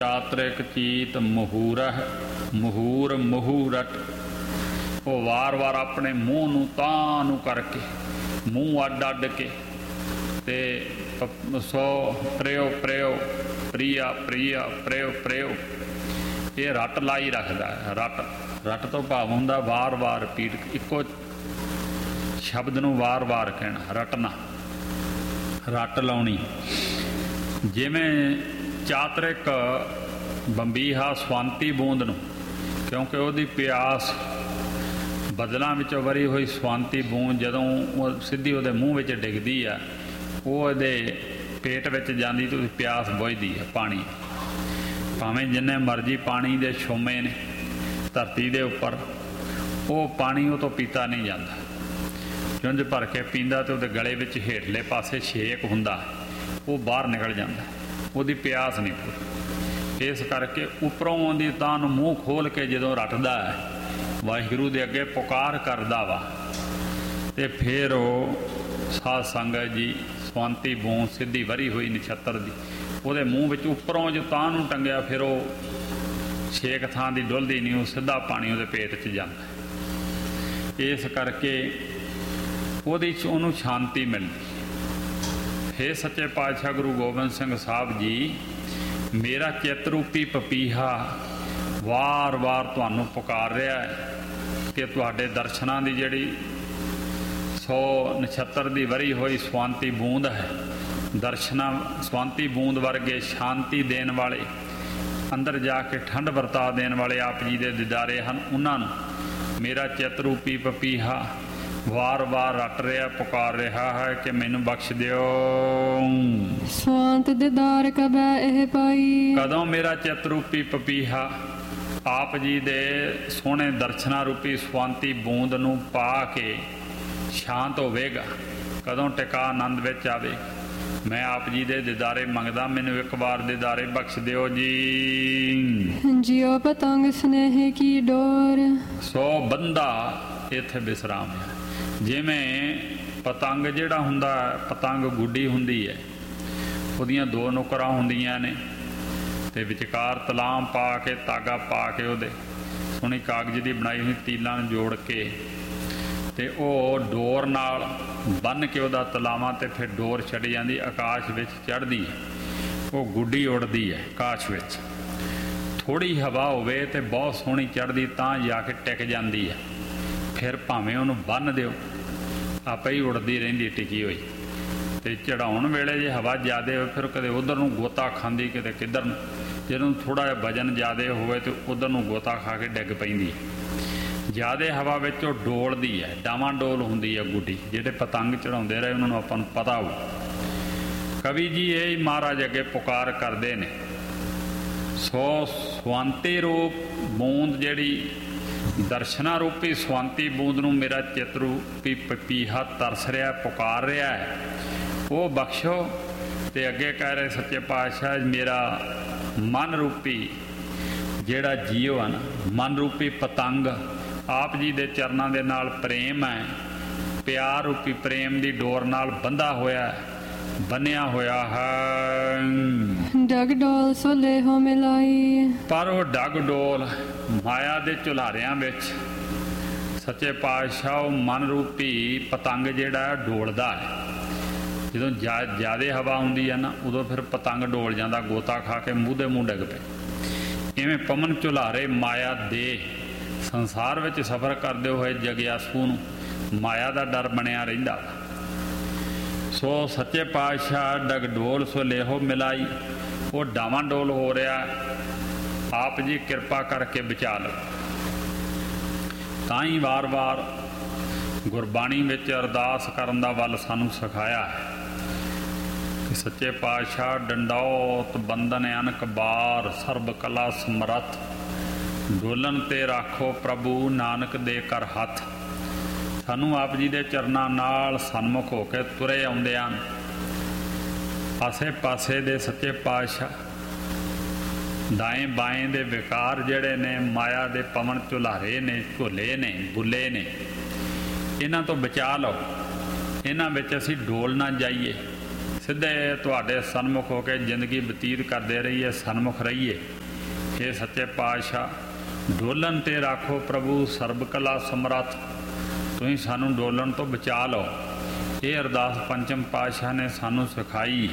ਚਾਤ੍ਰਿਕ ਚੀਤ ਮਹੂਰਹ ਮਹੂਰ ਮਹੂਰਟ। ਉਹ ਵਾਰ-ਵਾਰ ਆਪਣੇ ਮੂੰਹ ਨੂੰ ਤਾਂ ਨੂੰ ਕਰਕੇ, ਮੂੰਹ ਅੱਡ ਕੇ ਤੇ ਸੋ ਪ੍ਰਯੋ ਪ੍ਰਯੋ ਪ੍ਰਿਆ ਪ੍ਰਿਆ ਪ੍ਰਯੋ ਪ੍ਰਯੋ, ਇਹ ਰੱਟ ਲਾਈ ਰੱਖਦਾ ਹੈ। ਰੱਟ ਤੋਂ ਭਾਵ ਹੁੰਦਾ ਵਾਰ-ਵਾਰ ਰਿਪੀਟ, ਇੱਕੋ ਸ਼ਬਦ ਨੂੰ ਵਾਰ-ਵਾਰ ਕਹਿਣਾ, ਰਟਣਾ, ਰੱਟ ਲਾਉਣੀ। ਜਿਵੇਂ ਚਾਤ੍ਰਿਕ ਬੰਬੀਹਾ ਸਵੰਤੀ ਬੂੰਦ ਨੂੰ, ਕਿਉਂਕਿ ਉਹਦੀ ਪਿਆਸ ਬੱਦਲਾਂ ਵਿੱਚੋਂ ਵਰੀ ਹੋਈ ਸਵੰਤੀ ਬੂੰਦ ਜਦੋਂ ਉਹ ਸਿੱਧੀ ਉਹਦੇ ਮੂੰਹ ਵਿੱਚ ਡਿੱਗਦੀ ਆ, ਉਹ ਇਹਦੇ ਪੇਟ ਵਿੱਚ ਜਾਂਦੀ ਤਾਂ ਉਹਦੀ ਪਿਆਸ ਬੁਝਦੀ ਹੈ। ਪਾਣੀ ਭਾਵੇਂ ਜਿੰਨੇ ਮਰਜ਼ੀ ਪਾਣੀ ਦੇ ਛੋਮੇ ਨੇ ਧਰਤੀ ਦੇ ਉੱਪਰ, ਉਹ ਪਾਣੀ ਉਹ ਤੋਂ ਪੀਤਾ ਨਹੀਂ ਜਾਂਦਾ। ਜੁੰਝ ਭਰ ਕੇ ਪੀਂਦਾ ਤੇ ਉਹਦੇ ਗਲੇ ਵਿੱਚ ਹੇਠਲੇ ਪਾਸੇ ਛੇਕ ਹੁੰਦਾ, ਉਹ ਬਾਹਰ ਨਿਕਲ ਜਾਂਦਾ, ਉਹਦੀ ਪਿਆਸ ਨਹੀਂ ਪੂਰੀ। ਇਸ ਕਰਕੇ ਉੱਪਰੋਂ ਆਉਂਦੀ ਤਾਂ ਨੂੰ ਮੂੰਹ ਖੋਲ੍ਹ ਕੇ ਜਦੋਂ ਰੱਟਦਾ ਹੈ, ਵਾਹਿਗੁਰੂ ਦੇ ਅੱਗੇ ਪੁਕਾਰ ਕਰਦਾ ਵਾ, ਤੇ ਫਿਰ ਉਹ ਸਾਧ ਸੰਗਤ ਜੀ ਸਵੰਤੀ ਬੂੰਦ ਸਿੱਧੀ ਵਰੀ ਹੋਈ ਨਛੱਤਰ ਦੀ ਉਹਦੇ ਮੂੰਹ ਵਿੱਚ ਉੱਪਰੋਂ ਜੋ ਤਾਂ ਨੂੰ ਟੰਗਿਆ, ਫਿਰ ਉਹ ਛੇਕ ਥਾਂ ਦੀ ਡੁੱਲਦੀ ਨਹੀਂ, ਉਹ ਸਿੱਧਾ ਪਾਣੀ ਉਹਦੇ ਪੇਟ 'ਚ ਜਾਂਦਾ। ਇਸ ਕਰਕੇ ਉਹਨੂੰ ਸ਼ਾਂਤੀ ਮਿਲਦੀ। ਹੇ ਸੱਚੇ ਪਾਤਸ਼ਾਹ ਗੁਰੂ ਗੋਬਿੰਦ ਸਿੰਘ ਸਾਹਿਬ ਜੀ, ਮੇਰਾ ਚਿੱਤ ਰੂਪੀ ਪਪੀਹਾ ਵਾਰ-ਵਾਰ ਤੁਹਾਨੂੰ ਪੁਕਾਰ ਰਿਹਾ ਹੈ ਕਿ ਤੁਹਾਡੇ ਦਰਸ਼ਨਾਂ ਦੀ ਜਿਹੜੀ 100 ਨਛੱਤਰ ਦੀ ਵਰੀ ਹੋਈ ਸਵੰਤੀ ਬੂੰਦ ਹੈ, ਦਰਸ਼ਨਾਂ ਸਵੰਤੀ ਬੂੰਦ ਵਰਗੇ ਸ਼ਾਂਤੀ ਦੇਣ ਵਾਲੇ, ਅੰਦਰ ਜਾ ਕੇ ਠੰਡ ਵਰਤਾ ਦੇਣ ਵਾਲੇ ਆਪ ਜੀ ਦੇ ਦਿਦਾਰੇ ਹਨ। ਉਹਨਾਂ ਨੂੰ ਮੇਰਾ ਚਿੱਤ ਰੂਪੀ ਪਪੀਹਾ ਵਾਰ-ਵਾਰ ਰੱਟ ਰਿਹਾ, ਪੁਕਾਰ ਰਿਹਾ ਹੈ ਕਿ ਮੈਨੂੰ ਬਖਸ਼ ਦਿਓ। ਸਵੰਤ ਦਿਦਾਰ ਕਬੈ ਇਹ ਪਾਈ। ਕਦੋਂ ਮੇਰਾ ਚਿੱਤ ਰੂਪੀ ਪਪੀਹਾ ਆਪ ਜੀ ਦੇ ਸੋਹਣੇ ਦਰਸ਼ਨਾਂ ਰੂਪੀ ਸਵੰਤੀ ਬੂੰਦ ਨੂੰ ਪਾ ਕੇ ਸ਼ਾਂਤ ਹੋਵੇਗਾ, ਕਦੋਂ ਟਿਕਾ ਆਨੰਦ ਵਿੱਚ ਆਵੇ। ਮੈਂ ਆਪ ਜੀ ਦੇ ਦਿਦਾਰੇ ਮੰਗਦਾ, ਮੈਨੂੰ ਇੱਕ ਵਾਰ ਦਿਦਾਰੇ ਬਖਸ਼ ਦਿਓ ਜੀ। ਜਿਉ ਪਤੰਗ ਸਨੇਹ ਕੀ ਡੋਰ। ਸੋ ਬੰਦਾ ਇੱਥੇ ਵਿਸਰਾਮ ਹੈ। ਜਿਵੇਂ ਪਤੰਗ ਜਿਹੜਾ ਹੁੰਦਾ, ਪਤੰਗ ਗੁੱਡੀ ਹੁੰਦੀ ਹੈ, ਉਹਦੀਆਂ 2 ਨੁਕਰਾਂ ਹੁੰਦੀਆਂ ਨੇ, ਤੇ ਵਿਚਕਾਰ ਤਲਾਮ ਪਾ ਕੇ ਧਾਗਾ ਪਾ ਕੇ ਉਹਦੇ ਸੋਹਣੀ ਕਾਗਜ਼ ਦੀ ਬਣਾਈ ਹੋਈ ਤੀਲਾਂ ਨੂੰ ਜੋੜ ਕੇ, ਤੇ ਉਹ ਡੋਰ ਨਾਲ ਬੰਨ੍ਹ ਕੇ ਉਹਦਾ ਤਲਾਵਾਂ, ਤੇ ਫਿਰ ਡੋਰ ਛੱਡ ਜਾਂਦੀ, ਆਕਾਸ਼ ਵਿੱਚ ਚੜ੍ਹਦੀ ਹੈ। ਉਹ ਗੁੱਡੀ ਉੱਡਦੀ ਹੈ ਆਕਾਸ਼ ਵਿੱਚ, ਥੋੜ੍ਹੀ ਹਵਾ ਹੋਵੇ ਤੇ ਬਹੁਤ ਸੋਹਣੀ ਚੜ੍ਹਦੀ, ਤਾਂ ਜਾ ਕੇ ਟਿਕ ਜਾਂਦੀ ਹੈ। ਫਿਰ ਭਾਵੇਂ ਉਹਨੂੰ ਬੰਨ੍ਹ ਦਿਓ, ਆਪੇ ਹੀ ਉੱਡਦੀ ਰਹਿੰਦੀ ਟਿਕੀ ਹੋਈ। ਤੇ ਚੜਾਉਣ ਵੇਲੇ ਜੇ ਹਵਾ ਜ਼ਿਆਦਾ ਹੋਵੇ, ਫਿਰ ਕਦੇ ਉੱਧਰ ਨੂੰ ਗੋਤਾ ਖਾਂਦੀ, ਕਿਤੇ ਕਿੱਧਰ ਨੂੰ। ਜਦੋਂ ਥੋੜ੍ਹਾ ਜਿਹਾ ਵਜਨ ਜ਼ਿਆਦਾ ਹੋਵੇ ਤਾਂ ਉੱਧਰ ਨੂੰ ਗੋਤਾ ਖਾ ਕੇ ਡਿੱਗ ਪੈਂਦੀ ਹੈ। ਜ਼ਿਆਦਾ ਹਵਾ ਵਿੱਚ ਉਹ ਡੋਲਦੀ ਹੈ, ਡਾਵਾਂ ਡੋਲ ਹੁੰਦੀ ਹੈ ਗੁੱਡੀ। ਜਿਹੜੇ ਪਤੰਗ ਚੜਾਉਂਦੇ ਰਹੇ ਉਹਨਾਂ ਨੂੰ ਆਪਾਂ ਨੂੰ ਪਤਾ ਹੋ। ਕਵੀ ਜੀ ਇਹ ਹੀ ਮਹਾਰਾਜ ਅੱਗੇ ਪੁਕਾਰ ਕਰਦੇ ਨੇ। ਸੋ ਸਵੰਤੀ ਰੂਪ ਬੂੰਦ, ਜਿਹੜੀ ਦਰਸ਼ਨਾਂ ਰੂਪੀ ਸਵੰਤੀ ਬੂੰਦ ਨੂੰ ਮੇਰਾ ਚਿੱਤ ਰੂਪੀ ਪਪੀਹਾ ਤਰਸ ਰਿਹਾ, ਪੁਕਾਰ ਰਿਹਾ ਹੈ, ਉਹ ਬਖਸ਼ੋ। ਤੇ ਅੱਗੇ ਕਹਿ ਰਹੇ ਸੱਚੇ ਪਾਤਸ਼ਾਹ, ਮੇਰਾ ਮਨ ਰੂਪੀ ਜਿਹੜਾ ਜੀਵ ਹੈ ਨਾ, ਮਨ ਰੂਪੀ ਪਤੰਗ ਆਪ ਜੀ ਦੇ ਚਰਨਾਂ ਦੇ ਨਾਲ ਪ੍ਰੇਮ ਹੈ, ਪਿਆਰ ਰੂਪੀ ਪ੍ਰੇਮ ਦੀ ਡੋਰ ਨਾਲ ਬੰਧਾ ਹੋਇਆ, ਬੰਨਿਆ ਹੋਇਆ ਹੈ। ਡਗ ਡੋਲ ਸੁਲੇਹੋ ਮਿਲਾਈ। ਪਰ ਉਹ ਡਗ ਡੋਲ ਮਾਇਆ ਦੇ ਝੁਲਾਰਿਆਂ ਵਿੱਚ ਸੱਚੇ ਪਾਤਸ਼ਾਹ ਉਹ ਮਨ ਰੂਪੀ ਪਤੰਗ ਜਿਹੜਾ ਡੋਲਦਾ ਹੈ। ਜਦੋਂ ਜ਼ਿਆਦਾ ਹਵਾ ਹੁੰਦੀ ਹੈ ਨਾ, ਉਦੋਂ ਫਿਰ ਪਤੰਗ ਡੋਲ ਜਾਂਦਾ, ਗੋਤਾ ਖਾ ਕੇ ਮੂੰਹ ਦੇ ਮੂੰਹ ਡਿੱਗ ਪਏ। ਇਵੇਂ ਪਵਨ ਝੁਲਾਰੇ ਮਾਇਆ ਦੇ ਸੰਸਾਰ ਵਿੱਚ ਸਫ਼ਰ ਕਰਦੇ ਹੋਏ ਜਗਿਆਸੂ ਨੂੰ ਮਾਇਆ ਦਾ ਡਰ ਬਣਿਆ ਰਹਿੰਦਾ। ਸੋ ਸੱਚੇ ਪਾਤਸ਼ਾਹ ਡਗ ਡੋਲ ਸੁਲੇਹੋ ਮਿਲਾਈ, ਉਹ ਡਾਵਾਂ ਡੋਲ ਹੋ ਰਿਹਾ। ਆਪ ਜੀ ਕਿਰਪਾ ਕਰਕੇ ਬਚਾ ਲਓ। ਤਾਂ ਹੀ ਵਾਰ-ਵਾਰ ਗੁਰਬਾਣੀ ਵਿੱਚ ਅਰਦਾਸ ਕਰਨ ਦਾ ਵੱਲ ਸਾਨੂੰ ਸਿਖਾਇਆ ਹੈ ਕਿ ਸੱਚੇ ਪਾਤਸ਼ਾਹ ਡੰਡੌਤ ਬੰਦਨ ਅਨਕ ਬਾਰ, ਸਰਬ ਕਲਾ ਸਮਰੱਥ, ਡੋਲਣ ਤੇ ਰਾਖੋ ਪ੍ਰਭੂ ਨਾਨਕ ਦੇ ਕਰ ਹੱਥ। ਸਾਨੂੰ ਆਪ ਜੀ ਦੇ ਚਰਨਾਂ ਨਾਲ ਸਨਮੁਖ ਹੋ ਕੇ ਤੁਰੇ ਆਉਂਦੇ ਹਨ। ਆਸੇ ਪਾਸੇ ਦੇ ਸੱਚੇ ਪਾਤਸ਼ਾਹ ਦਾਏਂ ਬਾਏਂ ਦੇ ਵਿਕਾਰ ਜਿਹੜੇ ਨੇ, ਮਾਇਆ ਦੇ ਪਵਨ ਝੁਲਾਰੇ ਨੇ, ਝੋਲੇ ਨੇ, ਬੁੱਲੇ ਨੇ, ਇਹਨਾਂ ਤੋਂ ਬਚਾ ਲਓ। ਇਹਨਾਂ ਵਿੱਚ ਅਸੀਂ ਡੋਲ ਨਾ ਜਾਈਏ, ਸਿੱਧੇ ਤੁਹਾਡੇ ਸਨਮੁਖ ਹੋ ਕੇ ਜ਼ਿੰਦਗੀ ਬਤੀਤ ਕਰਦੇ ਰਹੀਏ, ਸਨਮੁਖ ਰਹੀਏ। ਇਹ ਸੱਚੇ ਪਾਤਸ਼ਾਹ ਡੋਲਣ 'ਤੇ ਰੱਖੋ ਪ੍ਰਭੂ ਸਰਬ ਕਲਾ ਸਮਰੱਥ, ਤੁਸੀਂ ਸਾਨੂੰ ਡੋਲਣ ਤੋਂ ਬਚਾ ਲਓ। ਇਹ ਅਰਦਾਸ ਪੰਚਮ ਪਾਤਸ਼ਾਹ ਨੇ ਸਾਨੂੰ ਸਿਖਾਈ।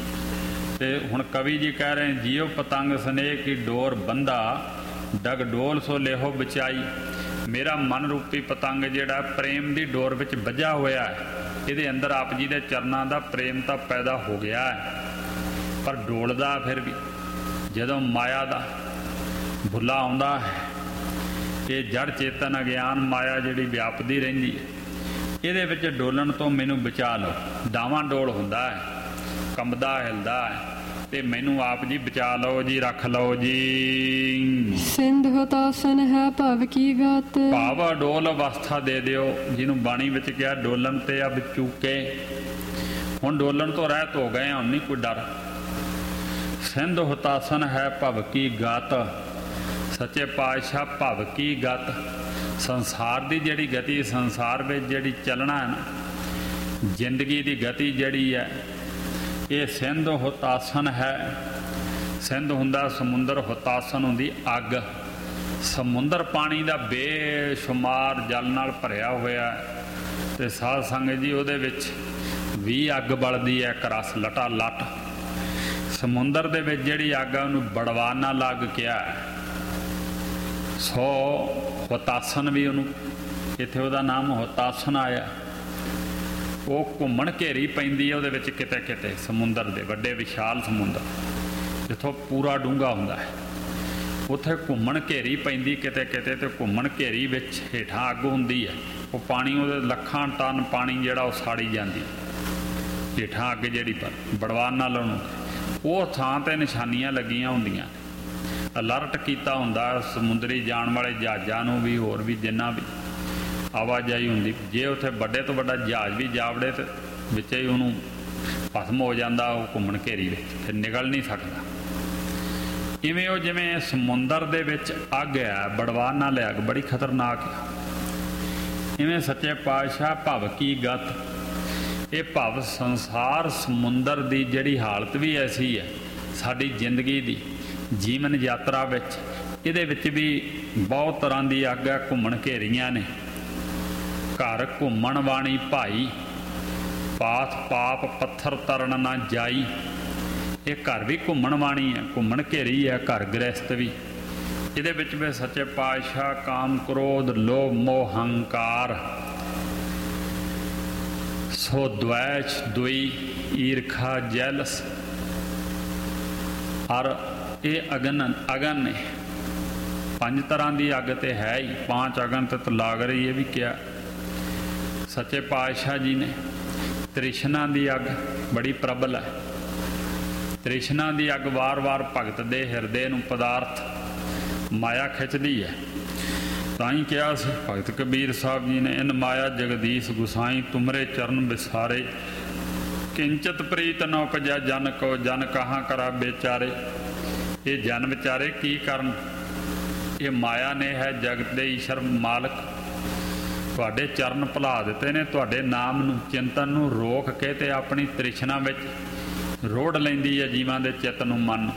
ਤੇ ਹੁਣ ਕਵੀ ਜੀ ਕਹਿ ਰਹੇ, ਜੀਓ ਪਤੰਗ ਸਨੇਹ ਕੀ ਡੋਰ ਬੰਦਾ, ਡਗ ਡੋਲ ਸੋ ਲੇਹੋ ਬਚਾਈ। ਮੇਰਾ ਮਨ ਰੂਪੀ ਪਤੰਗ ਜਿਹੜਾ ਪ੍ਰੇਮ ਦੀ ਡੋਰ ਵਿੱਚ ਬੱਝਾ ਹੋਇਆ ਹੈ, ਇਹਦੇ ਅੰਦਰ ਆਪ ਜੀ ਦੇ ਚਰਨਾਂ ਦਾ ਪ੍ਰੇਮ ਤਾਂ ਪੈਦਾ ਹੋ ਗਿਆ ਹੈ, ਪਰ ਡੋਲਦਾ ਫਿਰ ਵੀ ਜਦੋਂ ਮਾਇਆ ਦਾ ਬੁੱਲਾ ਆਉਂਦਾ ਹੈ। ਇਹ ਜੜ ਚੇਤਨ ਅਗਿਆਨ ਮਾਇਆ ਜਿਹੜੀ ਵਿਆਪਦੀ ਰਹਿੰਦੀ ਹੈ, ਇਹਦੇ ਵਿੱਚ ਡੋਲਣ ਤੋਂ ਮੈਨੂੰ ਬਚਾ ਲਓ। ਡਾਵਾਂ ਡੋਲ ਹੁੰਦਾ ਹੈ, ਕੰਬਦਾ ਹਿਲਦਾ ਹੈ, ਤੇ ਮੈਨੂੰ ਆਪ ਜੀ ਬਚਾ ਲਓ ਜੀ, ਰੱਖ ਲਓ ਜੀ। ਸਿੰਧ ਹਤਾਸਨ ਹੈ ਭਵ ਕੀ ਗਤ, ਭਾਵ ਡੋਲ ਅਵਸਥਾ ਦੇ ਦਿਓ, ਜਿਹਨੂੰ ਬਾਣੀ ਵਿੱਚ ਕਿਹਾ ਡੋਲਣ ਤੇ ਅਬ ਚੂਕੇ। ਹੁਣ ਡੋਲਣ ਤੋਂ ਰਹਿਤ ਹੋ ਗਏ, ਹੁਣ ਨਹੀਂ ਕੋਈ ਡਰ। ਸਿੰਧ ਹਤਾਸਨ ਹੈ ਭਵ ਕੀ ਗਤ, ਸੱਚੇ ਪਾਤਸ਼ਾਹ ਭਵ ਕੀ ਗਤ, ਸੰਸਾਰ ਦੀ ਜਿਹੜੀ ਗਤੀ, ਸੰਸਾਰ ਵਿੱਚ ਜਿਹੜੀ ਚੱਲਣਾ ਹੈ ਨਾ, ਜ਼ਿੰਦਗੀ ਦੀ ਗਤੀ ਜਿਹੜੀ ਹੈ, ਇਹ ਸਿੰਧ ਹੁਤਾਸਨ ਹੈ। ਸਿੰਧ ਹੁੰਦਾ ਸਮੁੰਦਰ, ਹੁਤਾਸਨ ਹੁੰਦੀ ਅੱਗ। ਸਮੁੰਦਰ ਪਾਣੀ ਦਾ ਬੇਸ਼ੁਮਾਰ ਜਲ ਨਾਲ ਭਰਿਆ ਹੋਇਆ ਹੈ, ਤੇ ਸਾਧ ਸੰਗਤ ਜੀ ਉਹਦੇ ਵਿੱਚ ਵੀ ਅੱਗ ਬਲਦੀ ਹੈ, ਇੱਕ ਰਸ ਲਟਾ ਲੱਟ। ਸਮੁੰਦਰ ਦੇ ਵਿੱਚ ਜਿਹੜੀ ਅੱਗ ਹੈ ਉਹਨੂੰ ਬੜਵਾਨਾ ਲੱਗ ਕਿਹਾ ਹੈ। ਸੋ ਹੁਤਾਸਨ ਵੀ ਉਹਨੂੰ, ਇੱਥੇ ਉਹਦਾ ਨਾਮ ਹੁਤਾਸਨ ਆਇਆ। ਉਹ ਘੁੰਮਣ ਘੇਰੀ ਪੈਂਦੀ ਹੈ ਉਹਦੇ ਵਿੱਚ, ਕਿਤੇ ਕਿਤੇ ਸਮੁੰਦਰ ਦੇ ਵੱਡੇ ਵਿਸ਼ਾਲ ਸਮੁੰਦਰ ਜਿੱਥੋਂ ਪੂਰਾ ਡੂੰਘਾ ਹੁੰਦਾ ਹੈ, ਉੱਥੇ ਘੁੰਮਣ ਘੇਰੀ ਪੈਂਦੀ ਕਿਤੇ ਕਿਤੇ, ਤੇ ਘੁੰਮਣ ਘੇਰੀ ਵਿੱਚ ਹੇਠਾਂ ਅੱਗ ਹੁੰਦੀ ਹੈ। ਉਹ ਪਾਣੀ, ਉਹਦੇ ਲੱਖਾਂ ਟਨ ਪਾਣੀ ਜਿਹੜਾ ਉਹ ਸਾੜੀ ਜਾਂਦੀ ਹੇਠਾਂ ਅੱਗ ਜਿਹੜੀ, ਪਰ ਬੜਵਾਨ ਨਾਲ ਉਹਨੂੰ ਉਹ ਥਾਂ 'ਤੇ ਨਿਸ਼ਾਨੀਆਂ ਲੱਗੀਆਂ ਹੁੰਦੀਆਂ, ਅਲਰਟ ਕੀਤਾ ਹੁੰਦਾ ਸਮੁੰਦਰੀ ਜਾਣ ਵਾਲੇ ਜਹਾਜ਼ਾਂ ਨੂੰ ਵੀ, ਹੋਰ ਵੀ ਜਿੰਨਾ ਵੀ ਆਵਾਜਾਈ ਹੁੰਦੀ। ਜੇ ਉੱਥੇ ਵੱਡੇ ਤੋਂ ਵੱਡਾ ਜਹਾਜ਼ ਵੀ ਜਾਵੜੇ ਤੇ ਵਿੱਚ ਹੀ ਉਹਨੂੰ ਭਸਮ ਹੋ ਜਾਂਦਾ, ਉਹ ਘੁੰਮਣ ਘੇਰੀ ਵਿੱਚ, ਫਿਰ ਨਿਕਲ ਨਹੀਂ ਸਕਦਾ। ਇਵੇਂ ਉਹ ਜਿਵੇਂ ਸਮੁੰਦਰ ਦੇ ਵਿੱਚ ਅੱਗ ਹੈ, ਬੜਵਾਨ ਨਾਲ ਅੱਗ ਬੜੀ ਖਤਰਨਾਕ ਹੈ। ਇਵੇਂ ਸੱਚੇ ਪਾਤਸ਼ਾਹ ਭਵ ਕੀ ਗਤ, ਇਹ ਭਵ ਸੰਸਾਰ ਸਮੁੰਦਰ ਦੀ ਜਿਹੜੀ ਹਾਲਤ ਵੀ ਐਸੀ ਹੈ ਸਾਡੀ ਜ਼ਿੰਦਗੀ ਦੀ ਜੀਵਨ ਯਾਤਰਾ ਵਿੱਚ, ਇਹਦੇ ਵਿੱਚ ਵੀ ਬਹੁਤ ਤਰ੍ਹਾਂ ਦੀ ਅੱਗ ਹੈ, ਘੁੰਮਣ ਘੇਰੀਆਂ ਨੇ। ਘਰ ਘੁੰਮਣ ਵਾਣੀ ਭਾਈ, ਪਾਥ ਪਾਪ ਪੱਥਰ ਤਰਨ ਨਾ ਜਾਈ। ਇਹ ਘਰ ਵੀ ਘੁੰਮਣ ਵਾਣੀ ਹੈ, ਘੁੰਮਣ ਘੇਰੀ ਹੈ ਘਰ ਗ੍ਰਹਿਸਤ ਵੀ। ਇਹਦੇ ਵਿੱਚ ਵੀ ਸੱਚੇ ਪਾਤਸ਼ਾਹ ਕਾਮ ਕ੍ਰੋਧ ਲੋਭ ਮੋਹ ਹੰਕਾਰ, ਸੋ ਦ્વੈਸ਼ ਦੁਈ ਈਰਖਾ ਜੈਲਸ, ਔਰ ਇਹ ਅਗਨ ਨੇ। ਪੰਜ ਤਰ੍ਹਾਂ ਦੀ ਅੱਗ ਤੇ ਹੈ ਹੀ, ਪਾਂਚ ਅਗਨ ਤੇ ਲਾਗ ਰਹੀ, ਇਹ ਵੀ ਕਿਹਾ ਸੱਚੇ ਪਾਤਸ਼ਾਹ ਜੀ ਨੇ। ਤ੍ਰਿਸ਼ਨਾ ਦੀ ਅੱਗ ਬੜੀ ਪ੍ਰਬਲ ਹੈ। ਤ੍ਰਿਸ਼ਨਾ ਦੀ ਅੱਗ ਵਾਰ-ਵਾਰ ਭਗਤ ਦੇ ਹਿਰਦੇ ਨੂੰ ਪਦਾਰਥ ਮਾਇਆ ਖਿੱਚਦੀ ਹੈ। ਤਾਂ ਹੀ ਕਿਹਾ ਸੀ ਭਗਤ ਕਬੀਰ ਸਾਹਿਬ ਜੀ ਨੇ, ਇਨ ਮਾਇਆ ਜਗਦੀਸ਼ ਗੁਸਾਈ ਤੁਮਰੇ ਚਰਨ ਵਿਸਾਰੇ, ਕਿੰਚਤ ਪ੍ਰੀਤ ਨ ਉਪਜੈ ਜਨ ਕੋ, ਜਨ ਕਹਾਂ ਕਰਾ ਬੇਚਾਰੇ। ਇਹ ਜਨ ਵਿਚਾਰੇ ਕੀ ਕਰਨ? ਇਹ ਮਾਇਆ ਨੇ ਹੈ ਜਗਤ ਦੇ ਈਸ਼ਰ ਮਾਲਕ, ਤੁਹਾਡੇ ਚਰਨ ਭੁਲਾ ਦਿੱਤੇ ਨੇ, ਤੁਹਾਡੇ ਨਾਮ ਨੂੰ ਚਿੰਤਨ ਨੂੰ ਰੋਕ ਕੇ ਤੇ ਆਪਣੀ ਤ੍ਰਿਸ਼ਨਾ ਵਿੱਚ ਰੋੜ ਲੈਂਦੀ ਹੈ ਜੀਵਾਂ ਦੇ ਚਿੱਤ ਨੂੰ, ਮਨ।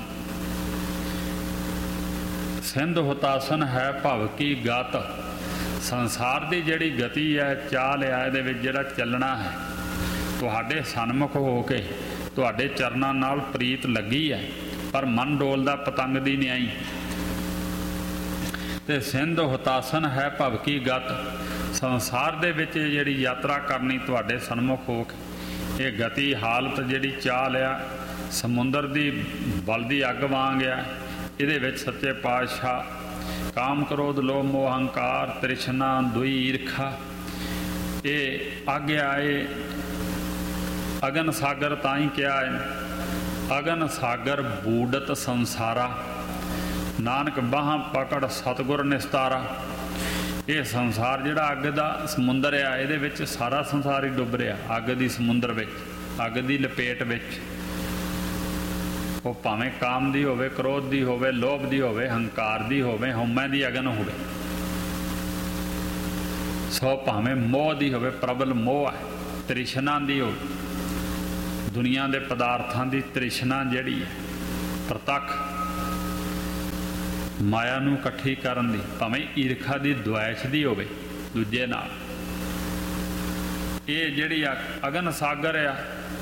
ਸਿੰਧ ਹੁਤਾਸਨ ਹੈ ਭਵ ਕੀ ਗਤ, ਸੰਸਾਰ ਦੀ ਜਿਹੜੀ ਗਤੀ ਹੈ, ਚਾਲ ਹੈ, ਇਹਦੇ ਵਿੱਚ ਜਿਹੜਾ ਚੱਲਣਾ ਹੈ, ਤੁਹਾਡੇ ਸਨਮੁਖ ਹੋ ਕੇ ਤੁਹਾਡੇ ਚਰਨਾਂ ਨਾਲ ਪ੍ਰੀਤ ਲੱਗੀ ਹੈ, ਪਰ ਮਨ ਡੋਲਦਾ ਪਤੰਗ ਦੀ ਨਿਆਈ। ਤੇ ਸਿੰਧ ਹੁਤਾਸਨ ਹੈ ਭਵ ਕੀ ਗਤ, ਸੰਸਾਰ ਦੇ ਵਿੱਚ ਜਿਹੜੀ ਯਾਤਰਾ ਕਰਨੀ ਤੁਹਾਡੇ ਸਨਮੁਖ ਹੋ ਕੇ, ਇਹ ਗਤੀ ਹਾਲਤ ਜਿਹੜੀ ਚਾਲ ਆ ਸਮੁੰਦਰ ਦੀ ਬਲਦੀ ਅੱਗ ਵਾਂਗ ਆ। ਇਹਦੇ ਵਿੱਚ ਸੱਚੇ ਪਾਤਸ਼ਾਹ ਕਾਮ ਕ੍ਰੋਧ ਲੋਭ ਮੋਹ ਹੰਕਾਰ ਤ੍ਰਿਸ਼ਨਾ ਦੁਈ ਈਰਖਾ, ਇਹ ਅੱਗ ਆ। ਇਹ ਅਗਨ ਸਾਗਰ ਤਾਂ ਹੀ ਕਿਹਾ ਹੈ, ਅਗਨ ਸਾਗਰ ਬੂਡਤ ਸੰਸਾਰਾ, ਨਾਨਕ ਬਾਹਾਂ ਪਕੜ ਸਤਿਗੁਰ ਨਿਸਤਾਰਾ। ਇਹ ਸੰਸਾਰ ਜਿਹੜਾ ਅੱਗ ਦਾ ਸਮੁੰਦਰ ਆ, ਇਹਦੇ ਵਿੱਚ ਸਾਰਾ ਸੰਸਾਰ ਹੀ ਡੁੱਬ ਰਿਹਾ ਅੱਗ ਦੀ ਸਮੁੰਦਰ ਵਿੱਚ, ਅੱਗ ਦੀ ਲਪੇਟ ਵਿੱਚ। ਉਹ ਭਾਵੇਂ ਕਾਮ ਦੀ ਹੋਵੇ, ਕ੍ਰੋਧ ਦੀ ਹੋਵੇ, ਲੋਭ ਦੀ ਹੋਵੇ, ਹੰਕਾਰ ਦੀ ਹੋਵੇ, ਹਉਮੈ ਦੀ ਅਗਨ ਹੋਵੇ, ਸੋ ਭਾਵੇਂ ਮੋਹ ਦੀ ਹੋਵੇ, ਪ੍ਰਬਲ ਮੋਹ ਹੈ, ਤ੍ਰਿਸ਼ਨਾ ਦੀ ਹੋਵੇ, ਦੁਨੀਆ ਦੇ ਪਦਾਰਥਾਂ ਦੀ ਤ੍ਰਿਸ਼ਨਾ ਜਿਹੜੀ ਹੈ ਪ੍ਰਤੱਖ ਮਾਇਆ ਨੂੰ ਇਕੱਠੀ ਕਰਨ ਦੀ, ਭਾਵੇਂ ਈਰਖਾ ਦੀ ਦੁਆਇਸ਼ ਦੀ ਹੋਵੇ ਦੂਜੇ ਨਾਲ, ਇਹ ਜਿਹੜੀ ਅਗਨ ਸਾਗਰ ਆ।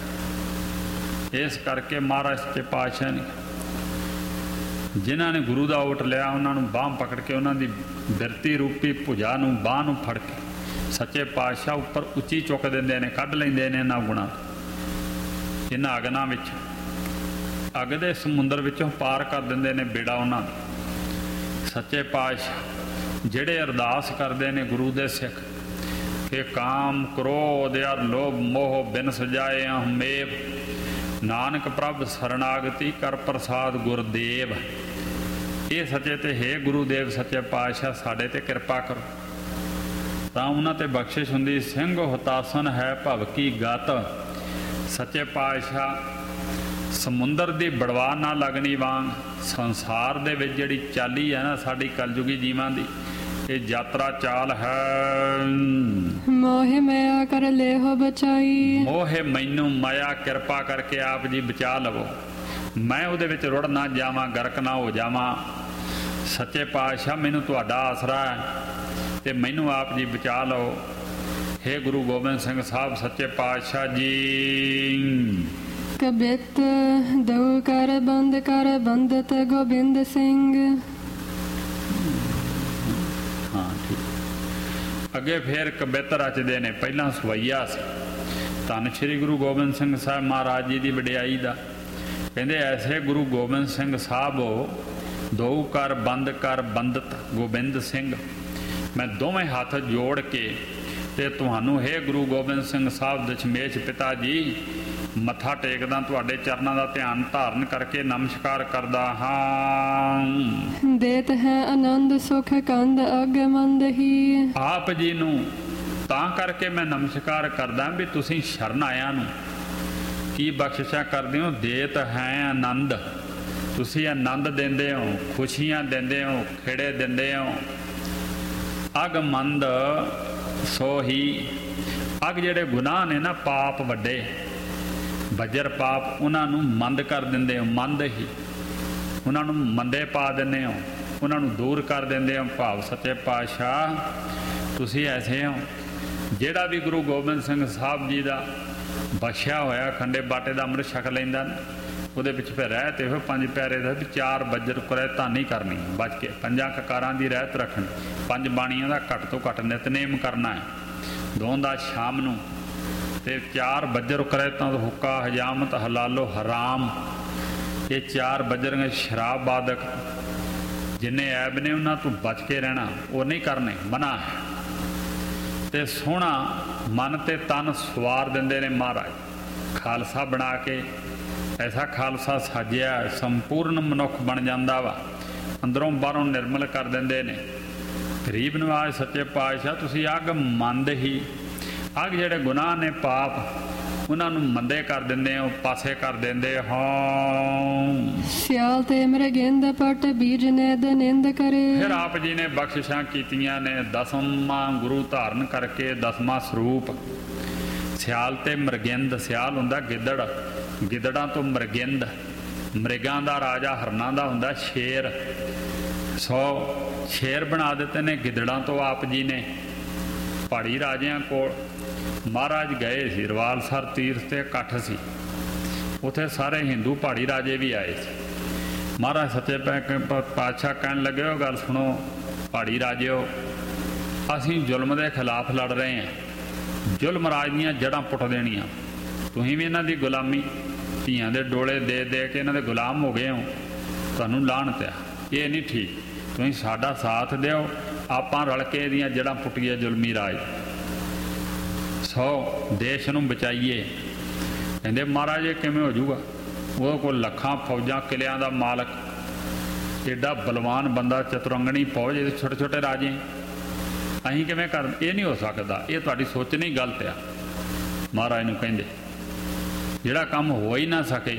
ਇਸ ਕਰਕੇ ਮਹਾਰਾਜ ਸੱਚੇ ਪਾਤਸ਼ਾਹ ਨੇ ਜਿਨ੍ਹਾਂ ਨੇ ਗੁਰੂ ਦਾ ਓਟ ਲਿਆ ਉਹਨਾਂ ਨੂੰ ਬਾਂਹ ਪਕੜ ਕੇ, ਉਹਨਾਂ ਦੀ ਬਿਰਤੀ ਰੂਪੀ ਭੁਜਾ ਨੂੰ, ਬਾਂਹ ਨੂੰ ਫੜ ਕੇ ਸੱਚੇ ਪਾਤਸ਼ਾਹ ਉੱਪਰ ਉੱਚੀ ਚੁੱਕ ਦਿੰਦੇ ਨੇ, ਕੱਢ ਲੈਂਦੇ ਨੇ ਇਹਨਾਂ ਗੁਣਾਂ, ਇਹਨਾਂ ਅਗਨਾਂ ਵਿੱਚ, ਅੱਗ ਦੇ ਸਮੁੰਦਰ ਵਿੱਚੋਂ ਪਾਰ ਕਰ ਦਿੰਦੇ ਨੇ ਬੇੜਾ ਉਹਨਾਂ ਦਾ। ਸੱਚੇ ਪਾਤਸ਼ਾਹ ਜਿਹੜੇ ਅਰਦਾਸ ਕਰਦੇ ਨੇ ਗੁਰੂ ਦੇ ਸਿੱਖ ਕਿ ਕਾਮ ਕ੍ਰੋਧ ਅਰ ਲੋਭ ਮੋਹ ਬਿਨ ਸਜਾਏ ਹਮੇਵ, ਨਾਨਕ ਪ੍ਰਭ ਸਰਨਾਗਤੀ ਕਰ ਪ੍ਰਸਾਦ ਗੁਰਦੇਵ। ਇਹ ਸੱਚੇ ਤੇ ਹੈ ਗੁਰੂਦੇਵ ਸੱਚੇ ਪਾਤਸ਼ਾਹ ਸਾਡੇ ਤੇ ਕਿਰਪਾ ਕਰੋ, ਤਾਂ ਉਹਨਾਂ ਤੇ ਬਖਸ਼ਿਸ਼ ਹੁੰਦੀ। ਸਿੰਘ ਹੁਤਾਸਨ ਹੈ ਭਵ ਕੀ ਗਤ। ਸੱਚੇ ਪਾਤਸ਼ਾਹ ਸਮੁੰਦਰ ਦੀ ਬੜਵਾ ਨਾ ਲੱਗਣੀ ਵਾਂਗ ਸੰਸਾਰ ਦੇ ਵਿੱਚ ਜਿਹੜੀ ਚਾਲੀ ਹੈ ਨਾ ਸਾਡੀ ਕਲਯੁਗੀ ਜੀਵਾਂ ਦੀ, ਇਹ ਯਾਤਰਾ ਚਾਲ ਹੈ। ਮੋਹਿ ਮਾਇਆ ਕਰ ਲੇਹੁ ਬਚਾਈ। ਮੋਹਿ ਮੈਨੂੰ ਮਾਇਆ ਕਿਰਪਾ ਕਰਕੇ ਆਪ ਜੀ ਬਚਾ ਲਵੋ, ਮੈਂ ਉਹਦੇ ਵਿੱਚ ਰੁੜ ਨਾ ਜਾਵਾਂ, ਗਰਕ ਨਾ ਹੋ ਜਾਵਾਂ। ਸੱਚੇ ਪਾਤਸ਼ਾਹ ਮੈਨੂੰ ਤੁਹਾਡਾ ਆਸਰਾ ਹੈ ਤੇ ਮੈਨੂੰ ਆਪ ਜੀ ਬਚਾ ਲਓ। ਹੇ ਗੁਰੂ ਗੋਬਿੰਦ ਸਿੰਘ ਸਾਹਿਬ ਸੱਚੇ ਪਾਤਸ਼ਾਹ ਜੀ। ਕਬਿਤ ਦਉ ਕਰ ਬੰਦਤ ਗੋਬਿੰਦ ਸਿੰਘ। ਹਾਂ ਠੀਕ। ਅੱਗੇ ਫੇਰ ਕਬਿਤ ਰਚਦੇ ਨੇ, ਪਹਿਲਾਂ ਸਵਈਆ ਸੀ। ਧੰਨ ਸ਼੍ਰੀ ਗੁਰੂ ਗੋਬਿੰਦ ਸਿੰਘ ਸਾਹਿਬ ਮਹਾਰਾਜ ਜੀ ਦੀ ਵਡਿਆਈ ਦਾ ਕਹਿੰਦੇ, ਐਸੇ ਗੁਰੂ ਗੋਬਿੰਦ ਸਿੰਘ ਸਾਹਿਬ ਦਉ ਕਰ ਬੰਦਤ ਗੋਬਿੰਦ ਸਿੰਘ। ਮੈਂ ਦੋਵੇਂ ਹੱਥ ਜੋੜ ਕੇ ਤੇ ਤੁਹਾਨੂੰ ਹੇ ਗੁਰੂ ਗੋਬਿੰਦ ਸਿੰਘ ਸਾਹਿਬ ਦਸ਼ਮੇਸ਼ ਪਿਤਾ ਜੀ ਮੱਥਾ ਟੇਕਦਾ, ਤੁਹਾਡੇ ਚਰਨਾਂ ਦਾ ਧਿਆਨ ਧਾਰਨ ਕਰਕੇ ਨਮਸਕਾਰ ਕਰਦਾ ਹਾਂ। ਦੇਤ ਹੈ ਆਨੰਦ ਸੁਖ ਕੰਦ ਅਗਮੰਦ ਹੀ। ਆਪ ਜੀ ਨੂੰ ਤਾਂ ਕਰਕੇ ਮੈਂ ਨਮਸਕਾਰ ਕਰਦਾ ਵੀ ਤੁਸੀਂ ਸ਼ਰਨ ਆਇਆਂ ਨੂੰ ਕੀ ਬਖਸ਼ਿਸ਼ਾਂ ਕਰਦੇ ਹੋ। ਦੇਤ ਹੈ ਆਨੰਦ, ਤੁਸੀਂ ਆਨੰਦ ਦਿੰਦੇ ਹੋ, ਖੁਸ਼ੀਆਂ ਦਿੰਦੇ ਹੋ, ਖੇੜੇ ਦਿੰਦੇ ਹੋ। ਅਗਮੰਦ ਸੋ ਹੀ। ਅਗ ਜਿਹੜੇ ਗੁਨਾਹ ਨੇ ਨਾ, ਪਾਪ ਵੱਡੇ ਬੱਜਰ ਪਾਪ, ਉਹਨਾਂ ਨੂੰ ਮੰਦ ਕਰ ਦਿੰਦੇ ਹੋ। ਮੰਦ ਹੀ ਉਹਨਾਂ ਨੂੰ ਮੰਦੇ ਪਾ ਦਿੰਦੇ ਹੋ, ਉਹਨਾਂ ਨੂੰ ਦੂਰ ਕਰ ਦਿੰਦੇ ਹੋ। ਭਾਵ ਸੱਚੇ ਪਾਤਸ਼ਾਹ ਤੁਸੀਂ ਐਸੇ ਹੋ। ਜਿਹੜਾ ਵੀ ਗੁਰੂ ਗੋਬਿੰਦ ਸਿੰਘ ਸਾਹਿਬ ਜੀ ਦਾ ਬਖਸ਼ਿਆ ਹੋਇਆ ਖੰਡੇ ਬਾਟੇ ਦਾ ਅੰਮ੍ਰਿਤ ਛਕ ਲੈਂਦਾ, ਉਹਦੇ ਵਿੱਚ ਫਿਰ ਰਹਿਤ ਇਹੋ ਪੰਜ ਪਿਆਰੇ ਦਾ ਵੀ 4 ਬੱਜਰ ਕੁਰੈਤਾਂ ਨਹੀਂ ਕਰਨੀ, ਬਚ ਕੇ 5 ਕਕਾਰਾਂ ਦੀ ਰਹਿਤ ਰੱਖਣੀ, 5 ਬਾਣੀਆਂ ਦਾ ਘੱਟ ਤੋਂ ਘੱਟ ਨਿਤਨੇਮ ਕਰਨਾ ਹੈ, 2 ਦਾ ਸ਼ਾਮ ਨੂੰ, ਤੇ 4 ਬੱਜਰ ਕੁਰੈਤਾਂ ਤੋਂ ਹੁੱਕਾ ਹਜਾਮਤ ਹਲਾਲੋ ਹਰਾਮ। ਇਹ 4 ਬੱਜਰ ਸ਼ਰਾਬ ਬਾਦਕ ਜਿੰਨੇ ਐਬ ਨੇ ਉਹਨਾਂ ਤੋਂ ਬਚ ਕੇ ਰਹਿਣਾ, ਉਹ ਨਹੀਂ ਕਰਨੇ, ਮਨਾ ਹੈ। ਤੇ ਸੋਹਣਾ ਮਨ ਤੇ ਤਨ ਸਵਾਰ ਦਿੰਦੇ ਨੇ ਮਹਾਰਾਜ, ਖਾਲਸਾ ਬਣਾ ਕੇ। ਐਸਾ ਖਾਲਸਾ ਸਾਜਿਆ ਸੰਪੂਰਨ ਮਨੁੱਖ ਬਣ ਜਾਂਦਾ ਵਾ, ਅੰਦਰੋਂ ਬਾਹਰੋਂ ਨਿਰਮਲ ਕਰ ਦਿੰਦੇ ਨੇ। ਗਰੀਬ ਨਿਵਾਜ ਸੱਚੇ ਪਾਤਸ਼ਾਹ ਤੁਸੀਂ ਅੱਗ ਮੰਦ ਹੀ, ਅੱਗ ਜਿਹੜੇ ਗੁਨਾਹ ਨੇ ਪਾਪ, ਉਹਨਾਂ ਨੂੰ ਮੰਦੇ ਕਰ ਦਿੰਦੇ ਹੋ, ਪਾਸੇ ਕਰ ਦਿੰਦੇ ਹੋ। ਸਿਆਲ ਤੇ ਮ੍ਰਿਗਿੰਦ ਪਟ ਬੀਜ ਨਿੰਦ ਨਿੰਦ ਕਰੇ। ਫਿਰ ਆਪ ਜੀ ਨੇ ਬਖਸ਼ਿਸ਼ਾਂ ਕੀਤੀਆਂ ਨੇ, 10ਵਾਂ ਗੁਰੂ ਧਾਰਨ ਕਰਕੇ 10ਵਾਂ ਸਰੂਪ। ਸਿਆਲ ਤੇ ਮ੍ਰਿਗਿੰਦ, ਸਿਆਲ ਹੁੰਦਾ ਗਿੱਦੜ, ਗਿੱਦੜਾਂ ਤੋਂ ਮ੍ਰਿਗਿੰਦ, ਮ੍ਰਿਗਾਂ ਦਾ ਰਾਜਾ, ਹਰਨਾਂ ਦਾ ਹੁੰਦਾ ਸ਼ੇਰ। 100 ਸ਼ੇਰ ਬਣਾ ਦਿੱਤੇ ਨੇ ਗਿੱਦੜਾਂ ਤੋਂ ਆਪ ਜੀ ਨੇ। ਪਹਾੜੀ ਰਾਜਿਆਂ ਕੋਲ ਮਹਾਰਾਜ ਗਏ ਸੀ, ਰਵਾਲਸਰ ਤੀਰਥ ਤੇ ਇਕੱਠ ਸੀ, ਉੱਥੇ ਸਾਰੇ ਹਿੰਦੂ ਪਹਾੜੀ ਰਾਜੇ ਵੀ ਆਏ ਸੀ। ਮਹਾਰਾਜ ਸੱਚੇ ਪਾਤਸ਼ਾਹ ਕਹਿਣ ਲੱਗੇ, ਉਹ ਗੱਲ ਸੁਣੋ ਪਹਾੜੀ ਰਾਜਿਓ, ਅਸੀਂ ਜ਼ੁਲਮ ਦੇ ਖਿਲਾਫ ਲੜ ਰਹੇ ਹਾਂ, ਜ਼ੁਲਮ ਰਾਜ ਦੀਆਂ ਜੜ੍ਹਾਂ ਪੁੱਟ ਦੇਣੀਆਂ। ਤੁਸੀਂ ਵੀ ਇਹਨਾਂ ਦੀ ਗੁਲਾਮੀ, ਧੀਆਂ ਦੇ ਡੋਲੇ ਦੇ ਦੇ ਕੇ ਇਹਨਾਂ ਦੇ ਗੁਲਾਮ ਹੋ ਗਏ ਹੋ, ਤੁਹਾਨੂੰ ਲਾਹਨਤ ਆ, ਇਹ ਨਹੀਂ ਠੀਕ। ਤੁਸੀਂ ਸਾਡਾ ਸਾਥ ਦਿਓ, ਆਪਾਂ ਰਲ ਕੇ ਇਹਦੀਆਂ ਜੜ੍ਹਾਂ ਪੁੱਟੀਏ ਜ਼ੁਲਮੀ ਰਾਜ, ਦੇਸ਼ ਨੂੰ ਬਚਾਈਏ। ਕਹਿੰਦੇ ਮਹਾਰਾਜ ਇਹ ਕਿਵੇਂ ਹੋ ਜਾਊਗਾ, ਉਹਦੇ ਕੋਲ ਲੱਖਾਂ ਫੌਜਾਂ, ਕਿਲਿਆਂ ਦਾ ਮਾਲਕ, ਏਡਾ ਬਲਵਾਨ ਬੰਦਾ, ਚਤੁਰੰਗਣੀ ਫੌਜ, ਇਹਦੇ ਛੋਟੇ ਛੋਟੇ ਰਾਜੇ, ਅਸੀਂ ਕਿਵੇਂ ਕਰ, ਇਹ ਨਹੀਂ ਹੋ ਸਕਦਾ, ਇਹ ਤੁਹਾਡੀ ਸੋਚਣੀ ਗਲਤ ਆ। ਮਹਾਰਾਜ ਨੂੰ ਕਹਿੰਦੇ ਜਿਹੜਾ ਕੰਮ ਹੋ ਹੀ ਨਾ ਸਕੇ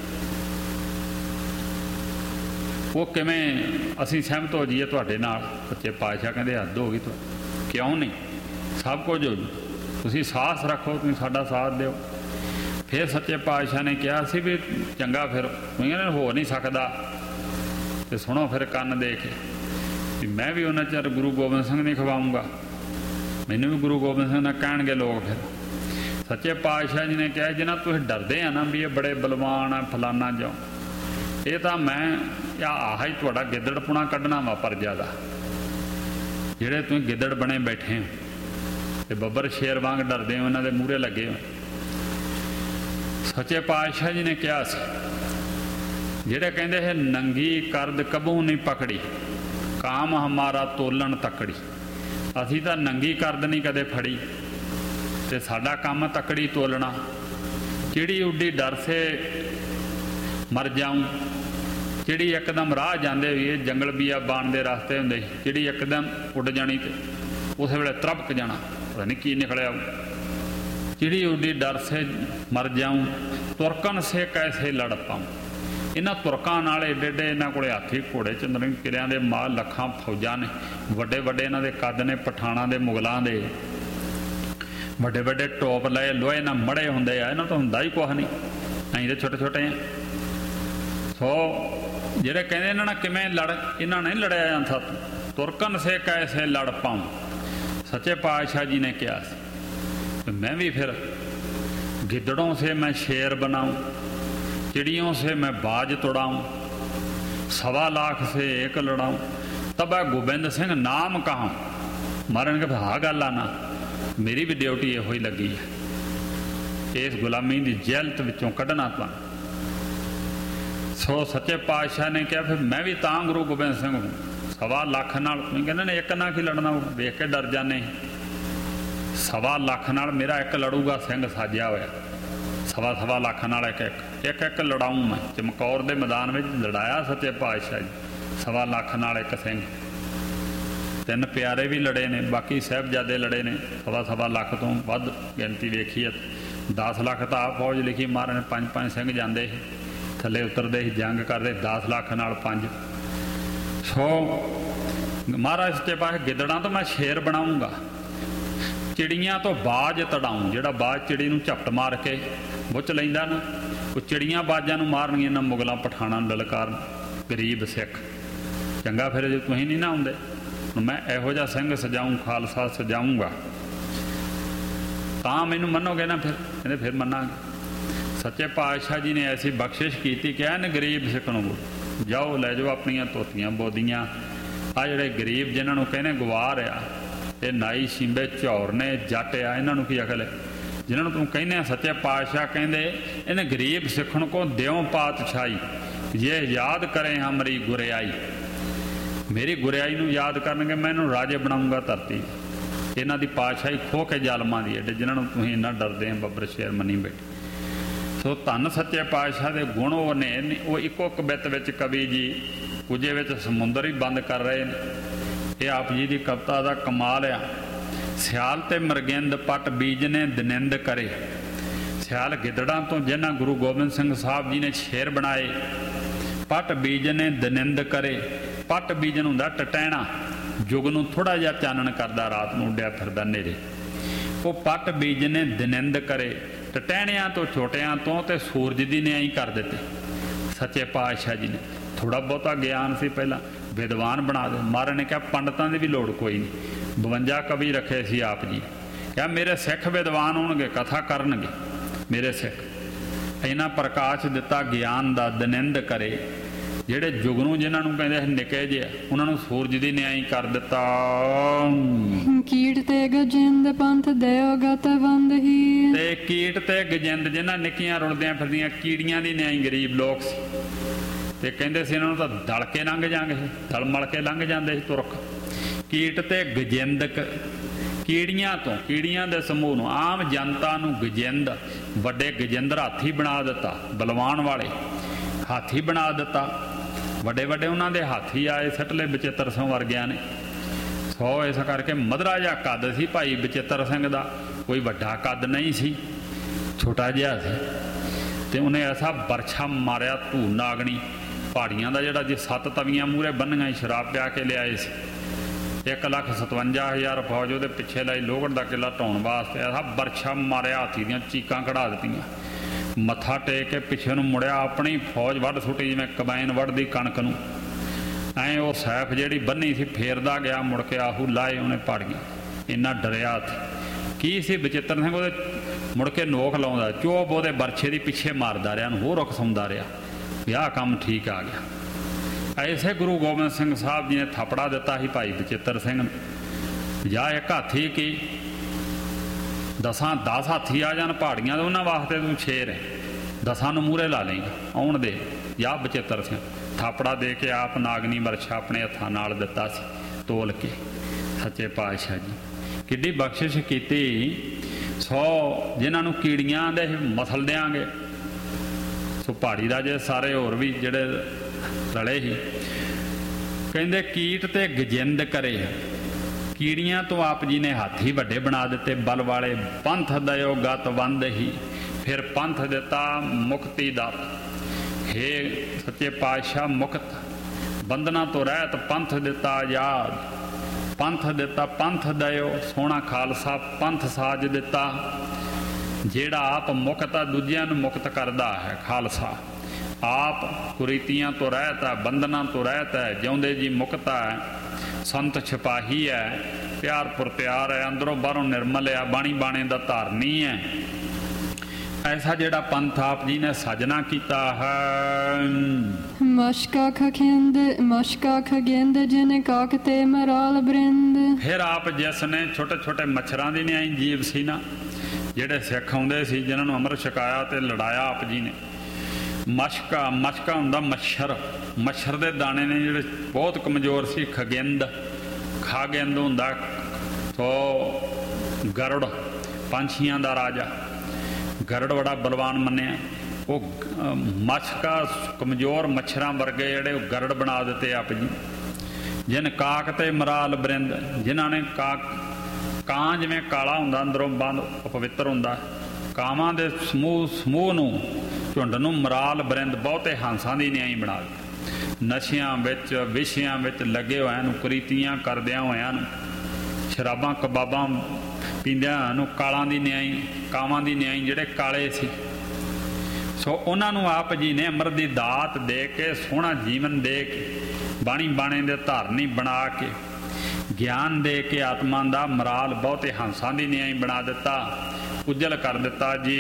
ਉਹ ਕਿਵੇਂ ਅਸੀਂ ਸਹਿਮਤ ਹੋ ਜਾਈਏ ਤੁਹਾਡੇ ਨਾਲ। ਸੱਚੇ ਪਾਤਸ਼ਾਹ ਕਹਿੰਦੇ ਹੱਦ ਹੋ ਗਈ, ਕਿਉਂ ਨਹੀਂ, ਸਭ ਕੁਝ ਹੋ ਜੂ, ਤੁਸੀਂ ਸਾਥ ਰੱਖੋ, ਤੁਸੀਂ ਸਾਡਾ ਸਾਥ ਦਿਓ। फिर सच्चे पातशाह ने कहा सी भी चंगा फिर कहने हो नहीं सकता, तो सुनो फिर कन्न दे के भी मैं भी उन्ना चਿਰ गुरु गोबिंद सिंह नहीं खवाऊँगा, मैनू भी गुरु गोबिंद सिंह ना कहणगे लोग। फिर सच्चे पातशाह जी ने कहा जिन्ना तुसीं डरदे आ ना भी ये बड़े बलवान आ फलाना जो, ये तो मैं आह ही तुहाडा गिद्दड़पुणा कढ़ना वा प्रजा दा, जिहड़े तुसीं गिद्दड़ बने बैठे हो ते बब्बर शेर वांग डरदे हो, इन्हां दे मूहरे लगे हो। सच्चे पातशाह जी ने कहा सी जिहड़े कहंदे है नंगी करद कबू नहीं पकड़ी, काम हमारा तोलन तकड़ी, असीं तां नंगी करद नहीं कदे फड़ी ते साडा काम तकड़ी तोलना। चिड़ी उड्डी डर से मर जाऊं, चिड़ी एकदम राह जाते भी ये जंगल बियाबान के रास्ते होंगे, चिड़ी एकदम उड़ जानी तो उस वेले तरबक जाना, पता नहीं की निकलिया। चिड़ी उड्डी डर से मर जाऊं, तुरकन से कैसे लड़ पाऊँ। इन्हां तुरकां नाल एडे एडे इन्हां कोले हाथी घोड़े चंद्रन किलियां दे माल लखां फौजां ने, वड्डे वड्डे इन्हां दे कद ने, पठाणां दे मुगलां दे वड्डे वड्डे टोप लए, लोहे नाल मड़े हुंदे आ, इन्हां तो हुंदा ही कुछ नहीं, असीं ते छोटे छोटे हैं। सो जिहड़े कहंदे इन्हां नाल किवें लड़, इन्हां नहीं लड़िया जांदा, तुरकन से कैसे लड़ पाऊँ। सच्चे पातशाह जी ने कहा तो मैं भी फिर गिद्दड़ों से मैं शेर बनाऊं, चिड़ियों से मैं बाज तोड़ाऊं, 1.25 लाख से एक लड़ाऊं, तब गोबिंद सिंह नाम कहाँ। मारन के हाँ गल आना, मेरी भी ड्यूटी इहो ही लगी है, इस गुलामी की जेलत विचों कढ़ना तो। सो सच्चे पातशाह ने कहा फिर मैं भी तां गुरु गोबिंद सिंह हूँ, 1.25 लाख नाल कहते ने एक ना की लड़ना, वेख के डर जाने। 1.25 लाख नाल मेरा एक लड़ूगा सिंह साजिया होया, 1.25 लाख नाल एक लड़ाऊँ मैं। चमकौर के मैदान में लड़ाया सच्चे पातशाह जी 1.25 लाख नाल एक सिंह। 3 प्यारे भी लड़े ने, बाकी साहिबजादे लड़े ने, 1.25 लाख तो वध गिनती वेखी है। 10 लाख तो आप फौज लिखी मारन, 5-5 सिंह जाते ही थले उतरते ही जंग करते, 10 लाख नाल 5। सो महाराज सच्चे पातशाह गिद्दड़ां तो मैं शेर बनाऊँगा, चिड़ियां तो बाज तड़ाऊँ। जिहड़ा बाज चिड़ी नूं झपट मार के बुच लैंदा ना, वो चिड़ियां बाजां नूं मारनगियां ना, मुगलां पठाणां नूं ललकारण गरीब सिख। चंगा फिर जे तुसीं नहीं ना आउंदे, मैं इहो जिहा सिंह सजाऊँ, खालसा सजाऊँगा, तां मैनूं मन्नोगे ना। फिर कहंदे फिर मन्नांगे। सच्चे पातशाह जी ने ऐसी बख्शिश की कि न गरीब सिख नूं जाओ लै जाओ अपनियां धोतियां बोदियां, आ जिहड़े गरीब जिन्हां नूं कहने गवार आ, ये नाई शिंबे झौर ने जट आ, इन्हां नूं की अकल है। जिन्हां नूं तूं कहने सच्चे पातशाह कहंदे इन्हें गरीब सिखण को द्यों पातशाही, ये याद करें हमारी गुरियाई। मेरी गुरियाई नूं याद करनगे, मैं इन्हूं राजे बनाऊँगा धरती। इन्हां दी पातशाही खो के जालमां दी एडे जिन्हां नूं तुसीं इन्ना डरदे आ, बब्बर शेर मनी बैठे। सो धन सच्चे पातशाह के गुण वो ने, वो इको कवित विच कवि जी कुझे विच समुंदर ही बंद कर रहे हैं। ये आप जी की कविता का कमाल आ। सियाल ते मरगिंद पट बीजने दनिंद करे, सियाल गिद्दड़ां तो जिन्हां गुरु गोबिंद सिंह साहब जी ने शेर बनाए। पट बीजने दनिंद करे, पट बीजन हुंदा टटैणा, जुग नूं थोड़ा जिहा चानण करदा, रात नूं उड्डिया फिरदा नेरे। वो पट बीजने दनिंद करे, टटैणियां तो छोटियां तो ते सूरज की न्याई कर दिते सच्चे पातशाह जी ने। थोड़ा बहुता ज्ञान से पहला विद्वान बना दे। महाराज ने कहा पंडितां की भी लोड़ कोई नहीं, 52 कवि रखे सी आप जी। क्या मेरे सिख विद्वान होणगे, कथा करनगे मेरे सिख। इन्हां प्रकाश दिता ज्ञान दा, दनिंद करे। ਜਿਹੜੇ जुग ਨੂੰ ਜਿਨ੍ਹਾਂ ਨੂੰ ਕਹਿੰਦੇ ਨਿੱਕੇ ਜਿਹੇ, ਉਹਨਾਂ ਨੂੰ ਸੂਰਜ ਦੀ ਨਿਆਈ ਕਰ ਦਿੱਤਾ। ਕੀਟ ਤੇ ਗਜਿੰਦ ਪੰਥ ਦਇਓ ਗਤ ਵੰਦਹੀ, ਤੇ ਕੀਟ ਤੇ ਗਜਿੰਦ ਜਿਨ੍ਹਾਂ ਨਿੱਕੀਆਂ ਰੁਲਦੀਆਂ ਫਿਰਦੀਆਂ ਕੀੜੀਆਂ ਦੀ ਨਿਆਈ ਗਰੀਬ ਲੋਕ ਸੀ। ਤੇ ਕਹਿੰਦੇ ਸੀ ਇਹਨਾਂ ਨੂੰ ਤਾਂ ਦਲ ਕੇ ਲੰਘ ਜਾਂਗੇ, ਦਲ ਮਲ ਕੇ ਲੰਘ ਜਾਂਦੇ ਸੀ ਤੁਰਕ। ਕੀਟ ਤੇ ਗਜਿੰਦਕ, ਕੀੜੀਆਂ ਤੋਂ, ਕੀੜੀਆਂ ਦੇ ਸਮੂਹ ਨੂੰ, ਆਮ ਜਨਤਾ ਨੂੰ ਗਜਿੰਦ, ਵੱਡੇ ਗਜਿੰਦਰ ਹਾਥੀ ਬਣਾ ਦਿੱਤਾ, ਬਲਵਾਨ ਵਾਲੇ ਹਾਥੀ ਬਣਾ ਦਿੱਤਾ। ਵੱਡੇ ਵੱਡੇ ਉਹਨਾਂ ਦੇ ਹਾਥੀ ਆਏ, ਸਟਲੇ ਬਚਿੱਤਰ ਸਿੰਘ ਵਰਗਿਆਂ ਨੇ। ਸੋ ਇਸ ਕਰਕੇ ਮਧਰਾ ਜਿਹਾ ਕੱਦ ਸੀ ਭਾਈ ਬਚਿੱਤਰ ਸਿੰਘ ਦਾ, ਕੋਈ ਵੱਡਾ ਕੱਦ ਨਹੀਂ ਸੀ, ਛੋਟਾ ਜਿਹਾ ਸੀ। ਤੇ ਉਹਨੇ ਐਸਾ ਬਰਛਾ ਮਾਰਿਆ ਧੂ ਨਾਗਣੀ ਪਹਾੜੀਆਂ ਦਾ, ਜਿਹੜਾ ਜੇ 7 ਤਵੀਆਂ ਮੂਹਰੇ ਬੰਨੀਆਂ ਸ਼ਰਾਬ ਪਿਆ ਕੇ ਲਿਆਏ ਸੀ। 1,57,000 ਫੌਜ ਉਹਦੇ ਪਿੱਛੇ ਲਾਈ, ਲੋਹਗੜ੍ਹ ਦਾ ਕਿਲਾ ਢਾਉਣ ਵਾਸਤੇ। ਐਸਾ ਬਰਛਾ ਮਾਰਿਆ, ਹਾਥੀ ਦੀਆਂ ਚੀਕਾਂ ਕਢਾ ਦਿੱਤੀਆਂ। ਮੱਥਾ ਟੇਕ ਕੇ ਪਿੱਛੇ ਨੂੰ ਮੁੜਿਆ, ਆਪਣੀ ਫੌਜ ਵੱਢ ਸੁੱਟੀ ਜਿਵੇਂ ਕੰਬਾਈਨ ਵੱਢਦੀ ਕਣਕ ਨੂੰ। ਐਂ ਉਹ ਸੈਫ ਜਿਹੜੀ ਬੰਨੀ ਸੀ ਫੇਰਦਾ ਗਿਆ, ਮੁੜ ਕੇ ਆਹੂ ਲਾਏ ਉਹਨੇ ਪਹਾੜੀਆਂ। ਇੰਨਾ ਡਰਿਆ ਕੀ ਸੀ ਬਚਿੱਤਰ ਸਿੰਘ, ਉਹਦੇ ਮੁੜ ਕੇ ਨੋਕ ਲਾਉਂਦਾ, ਚੋਪ ਉਹਦੇ ਬਰਛੇ ਦੀ ਪਿੱਛੇ ਮਾਰਦਾ ਰਿਹਾ, ਉਹਨੂੰ ਹੋਰ ਉਕਸਾਉਂਦਾ ਰਿਹਾ ਵੀ ਆਹ ਕੰਮ ਠੀਕ ਆ ਗਿਆ। ਐਸੇ ਗੁਰੂ ਗੋਬਿੰਦ ਸਿੰਘ ਸਾਹਿਬ ਜੀ ਨੇ ਥਾਪੜਾ ਦਿੱਤਾ ਸੀ ਭਾਈ ਬਚਿੱਤਰ ਸਿੰਘ ਨੂੰ, ਜਾਂ ਇੱਕ ਹਾਥੀ ਕੀ 10 ਹਾਥੀ ਆ ਜਾਣ ਪਹਾੜੀਆਂ ਦੇ, ਉਹਨਾਂ ਵਾਸਤੇ ਤੂੰ ਸ਼ੇਰ ਹੈ, 10 ਨੂੰ ਮੂਹਰੇ ਲਾ ਲੇਗਾ, ਆਉਣ ਦੇ। ਜਾਂ ਬਚਿੱਤਰ ਸਿੰਘ ਥਾਪੜਾ ਦੇ ਕੇ ਆਪ ਨਾਗਨੀ ਵਰਛਾ ਆਪਣੇ ਹੱਥਾਂ ਨਾਲ ਦਿੱਤਾ ਸੀ ਤੋਲ ਕੇ। ਸੱਚੇ ਪਾਤਸ਼ਾਹ ਜੀ ਕਿੱਡੀ ਬਖਸ਼ਿਸ਼ ਕੀਤੀ। 100 ਜਿਨ੍ਹਾਂ ਨੂੰ ਕੀੜੀਆਂ ਦੇ ਮਸਲ ਦਿਆਂਗੇ, ਸੋ ਪਹਾੜੀ ਰਾਜੇ ਸਾਰੇ ਹੋਰ ਵੀ ਜਿਹੜੇ ਰਲੇ ਸੀ, ਕਹਿੰਦੇ ਕੀਟ ਤੇ ਗਜਿੰਦ ਕਰੇ। ਕੀੜੀਆਂ ਤੋਂ ਆਪ ਜੀ ਨੇ ਹਾਥੀ ਵੱਡੇ ਬਣਾ ਦਿੱਤੇ ਬਲ ਵਾਲੇ। ਪੰਥ ਦਇਓ ਗਤ ਵੰਦ ਹੀ, ਫਿਰ ਪੰਥ ਦਿੱਤਾ ਮੁਕਤੀ ਦਾ। ਹੇ ਸੱਚੇ ਪਾਤਸ਼ਾਹ ਮੁਕਤ ਬੰਧਨਾਂ ਤੋਂ ਰਹਿਤ ਪੰਥ ਦਿੱਤਾ ਆਜ਼ਾਦ। ਪੰਥ ਦਿੱਤਾ ਪੰਥ ਦਇਓ, ਸੋਹਣਾ ਖਾਲਸਾ ਪੰਥ ਸਾਜ ਦਿੱਤਾ। ਜਿਹੜਾ ਆਪ ਮੁਕਤ ਆ ਦੂਜਿਆਂ ਨੂੰ ਮੁਕਤ ਕਰਦਾ ਹੈ ਖਾਲਸਾ। ਆਪ ਕੁਰੀਤੀਆਂ ਤੋਂ ਰਹਿਤ ਹੈ, ਬੰਧਨਾਂ ਤੋਂ ਰਹਿਤ ਹੈ, ਜਿਉਂਦੇ ਜੀ ਮੁਕਤ ਹੈ। ਸੰਤ ਸਿਪਾਹੀ ਹੈ, ਪਿਆਰ ਪੁਰ ਪਿਆਰ ਹੈ, ਅੰਦਰੋਂ ਬਾਹਰੋਂ ਨਿਰਮਲ ਹੈ, ਬਾਣੀ ਬਾਣੇ ਦਾ ਧਾਰਨੀ ਹੈ। ਐਸਾ ਜਿਹੜਾ ਪੰਥ ਆਪ ਜੀ ਨੇ ਸਾਜਨਾ ਕੀਤਾ ਹੈ। ਮਸ਼ਕਾ ਖਗਿੰਦ ਜਿਨ ਕਾਕ ਤੇ ਮਰਾਲ ਬ੍ਰਿੰਦ। ਫਿਰ ਆਪ ਜਿਸ ਨੇ ਛੋਟੇ ਛੋਟੇ ਮੱਛਰਾਂ ਦੀ ਨਿਆਈ ਜੀਵ ਸੀ ਨਾ, ਜਿਹੜੇ ਸਿੱਖ ਆਉਂਦੇ ਸੀ ਜਿਨ੍ਹਾਂ ਨੂੰ ਅੰਮ੍ਰਿਤ ਛਕਾਇਆ ਤੇ ਲੜਾਇਆ ਆਪ ਜੀ ਨੇ। ਮਸ਼ਕਾ ਹੁੰਦਾ ਮੱਛਰ, ਮੱਛਰ ਦੇ ਦਾਣੇ ਨੇ ਜਿਹੜੇ ਬਹੁਤ ਕਮਜ਼ੋਰ ਸੀ। ਖਾਗਿੰਦ ਹੁੰਦਾ ਸੋ ਗਰੜ, ਪੰਛੀਆਂ ਦਾ ਰਾਜਾ। ਗਰੜ ਬੜਾ ਬਲਵਾਨ ਮੰਨਿਆ। ਉਹ ਮਸ਼ਕਾ ਕਮਜ਼ੋਰ ਮੱਛਰਾਂ ਵਰਗੇ ਜਿਹੜੇ ਉਹ ਗਰੜ ਬਣਾ ਦਿੱਤੇ ਆਪ ਜੀ। ਜਿਨ ਕਾਕ ਤੇ ਮਰਾਲ ਬਰਿੰਦ, ਜਿਨ੍ਹਾਂ ਨੇ ਕਾਂ ਜਿਵੇਂ ਕਾਲਾ ਹੁੰਦਾ ਅੰਦਰੋਂ ਬੰਦ ਅਪਵਿੱਤਰ ਹੁੰਦਾ, ਕਾਵਾਂ ਦੇ ਸਮੂਹ ਨੂੰ ਝੁੰਡ ਨੂੰ ਮਰਾਲ ਬਰਿੰਦ ਬਹੁਤੇ ਹੰਸਾਂ ਦੀ ਨਿਆਈ ਬਣਾ ਦਿੱਤੀ। ਨਸ਼ਿਆਂ ਵਿੱਚ ਵਿਸ਼ਿਆਂ ਵਿੱਚ ਲੱਗੇ ਹੋਇਆਂ ਨੂੰ, ਕੁਰੀਤੀਆਂ ਕਰਦਿਆਂ ਹੋਇਆਂ ਨੂੰ, ਸ਼ਰਾਬਾਂ ਕਬਾਬਾਂ ਪੀਂਦਿਆਂ ਨੂੰ ਕਾਲਾਂ ਦੀ ਨਿਆਈ, ਕਾਵਾਂ ਦੀ ਨਿਆਈ ਜਿਹੜੇ ਕਾਲੇ ਸੀ। ਸੋ ਉਹਨਾਂ ਨੂੰ ਆਪ ਜੀ ਨੇ ਅੰਮ੍ਰਿਤ ਦੀ ਦਾਤ ਦੇ ਕੇ, ਸੋਹਣਾ ਜੀਵਨ ਦੇ ਕੇ, ਬਾਣੀ ਬਾਣੇ ਦੇ ਧਾਰਨੀ ਬਣਾ ਕੇ, ਗਿਆਨ ਦੇ ਕੇ ਆਤਮਾ ਦਾ ਮਰਾਲ ਬਹੁਤੇ ਹੰਸਾਂ ਦੀ ਨਿਆਈ ਬਣਾ ਦਿੱਤਾ, ਉਜਲ ਕਰ ਦਿੱਤਾ ਜੀ।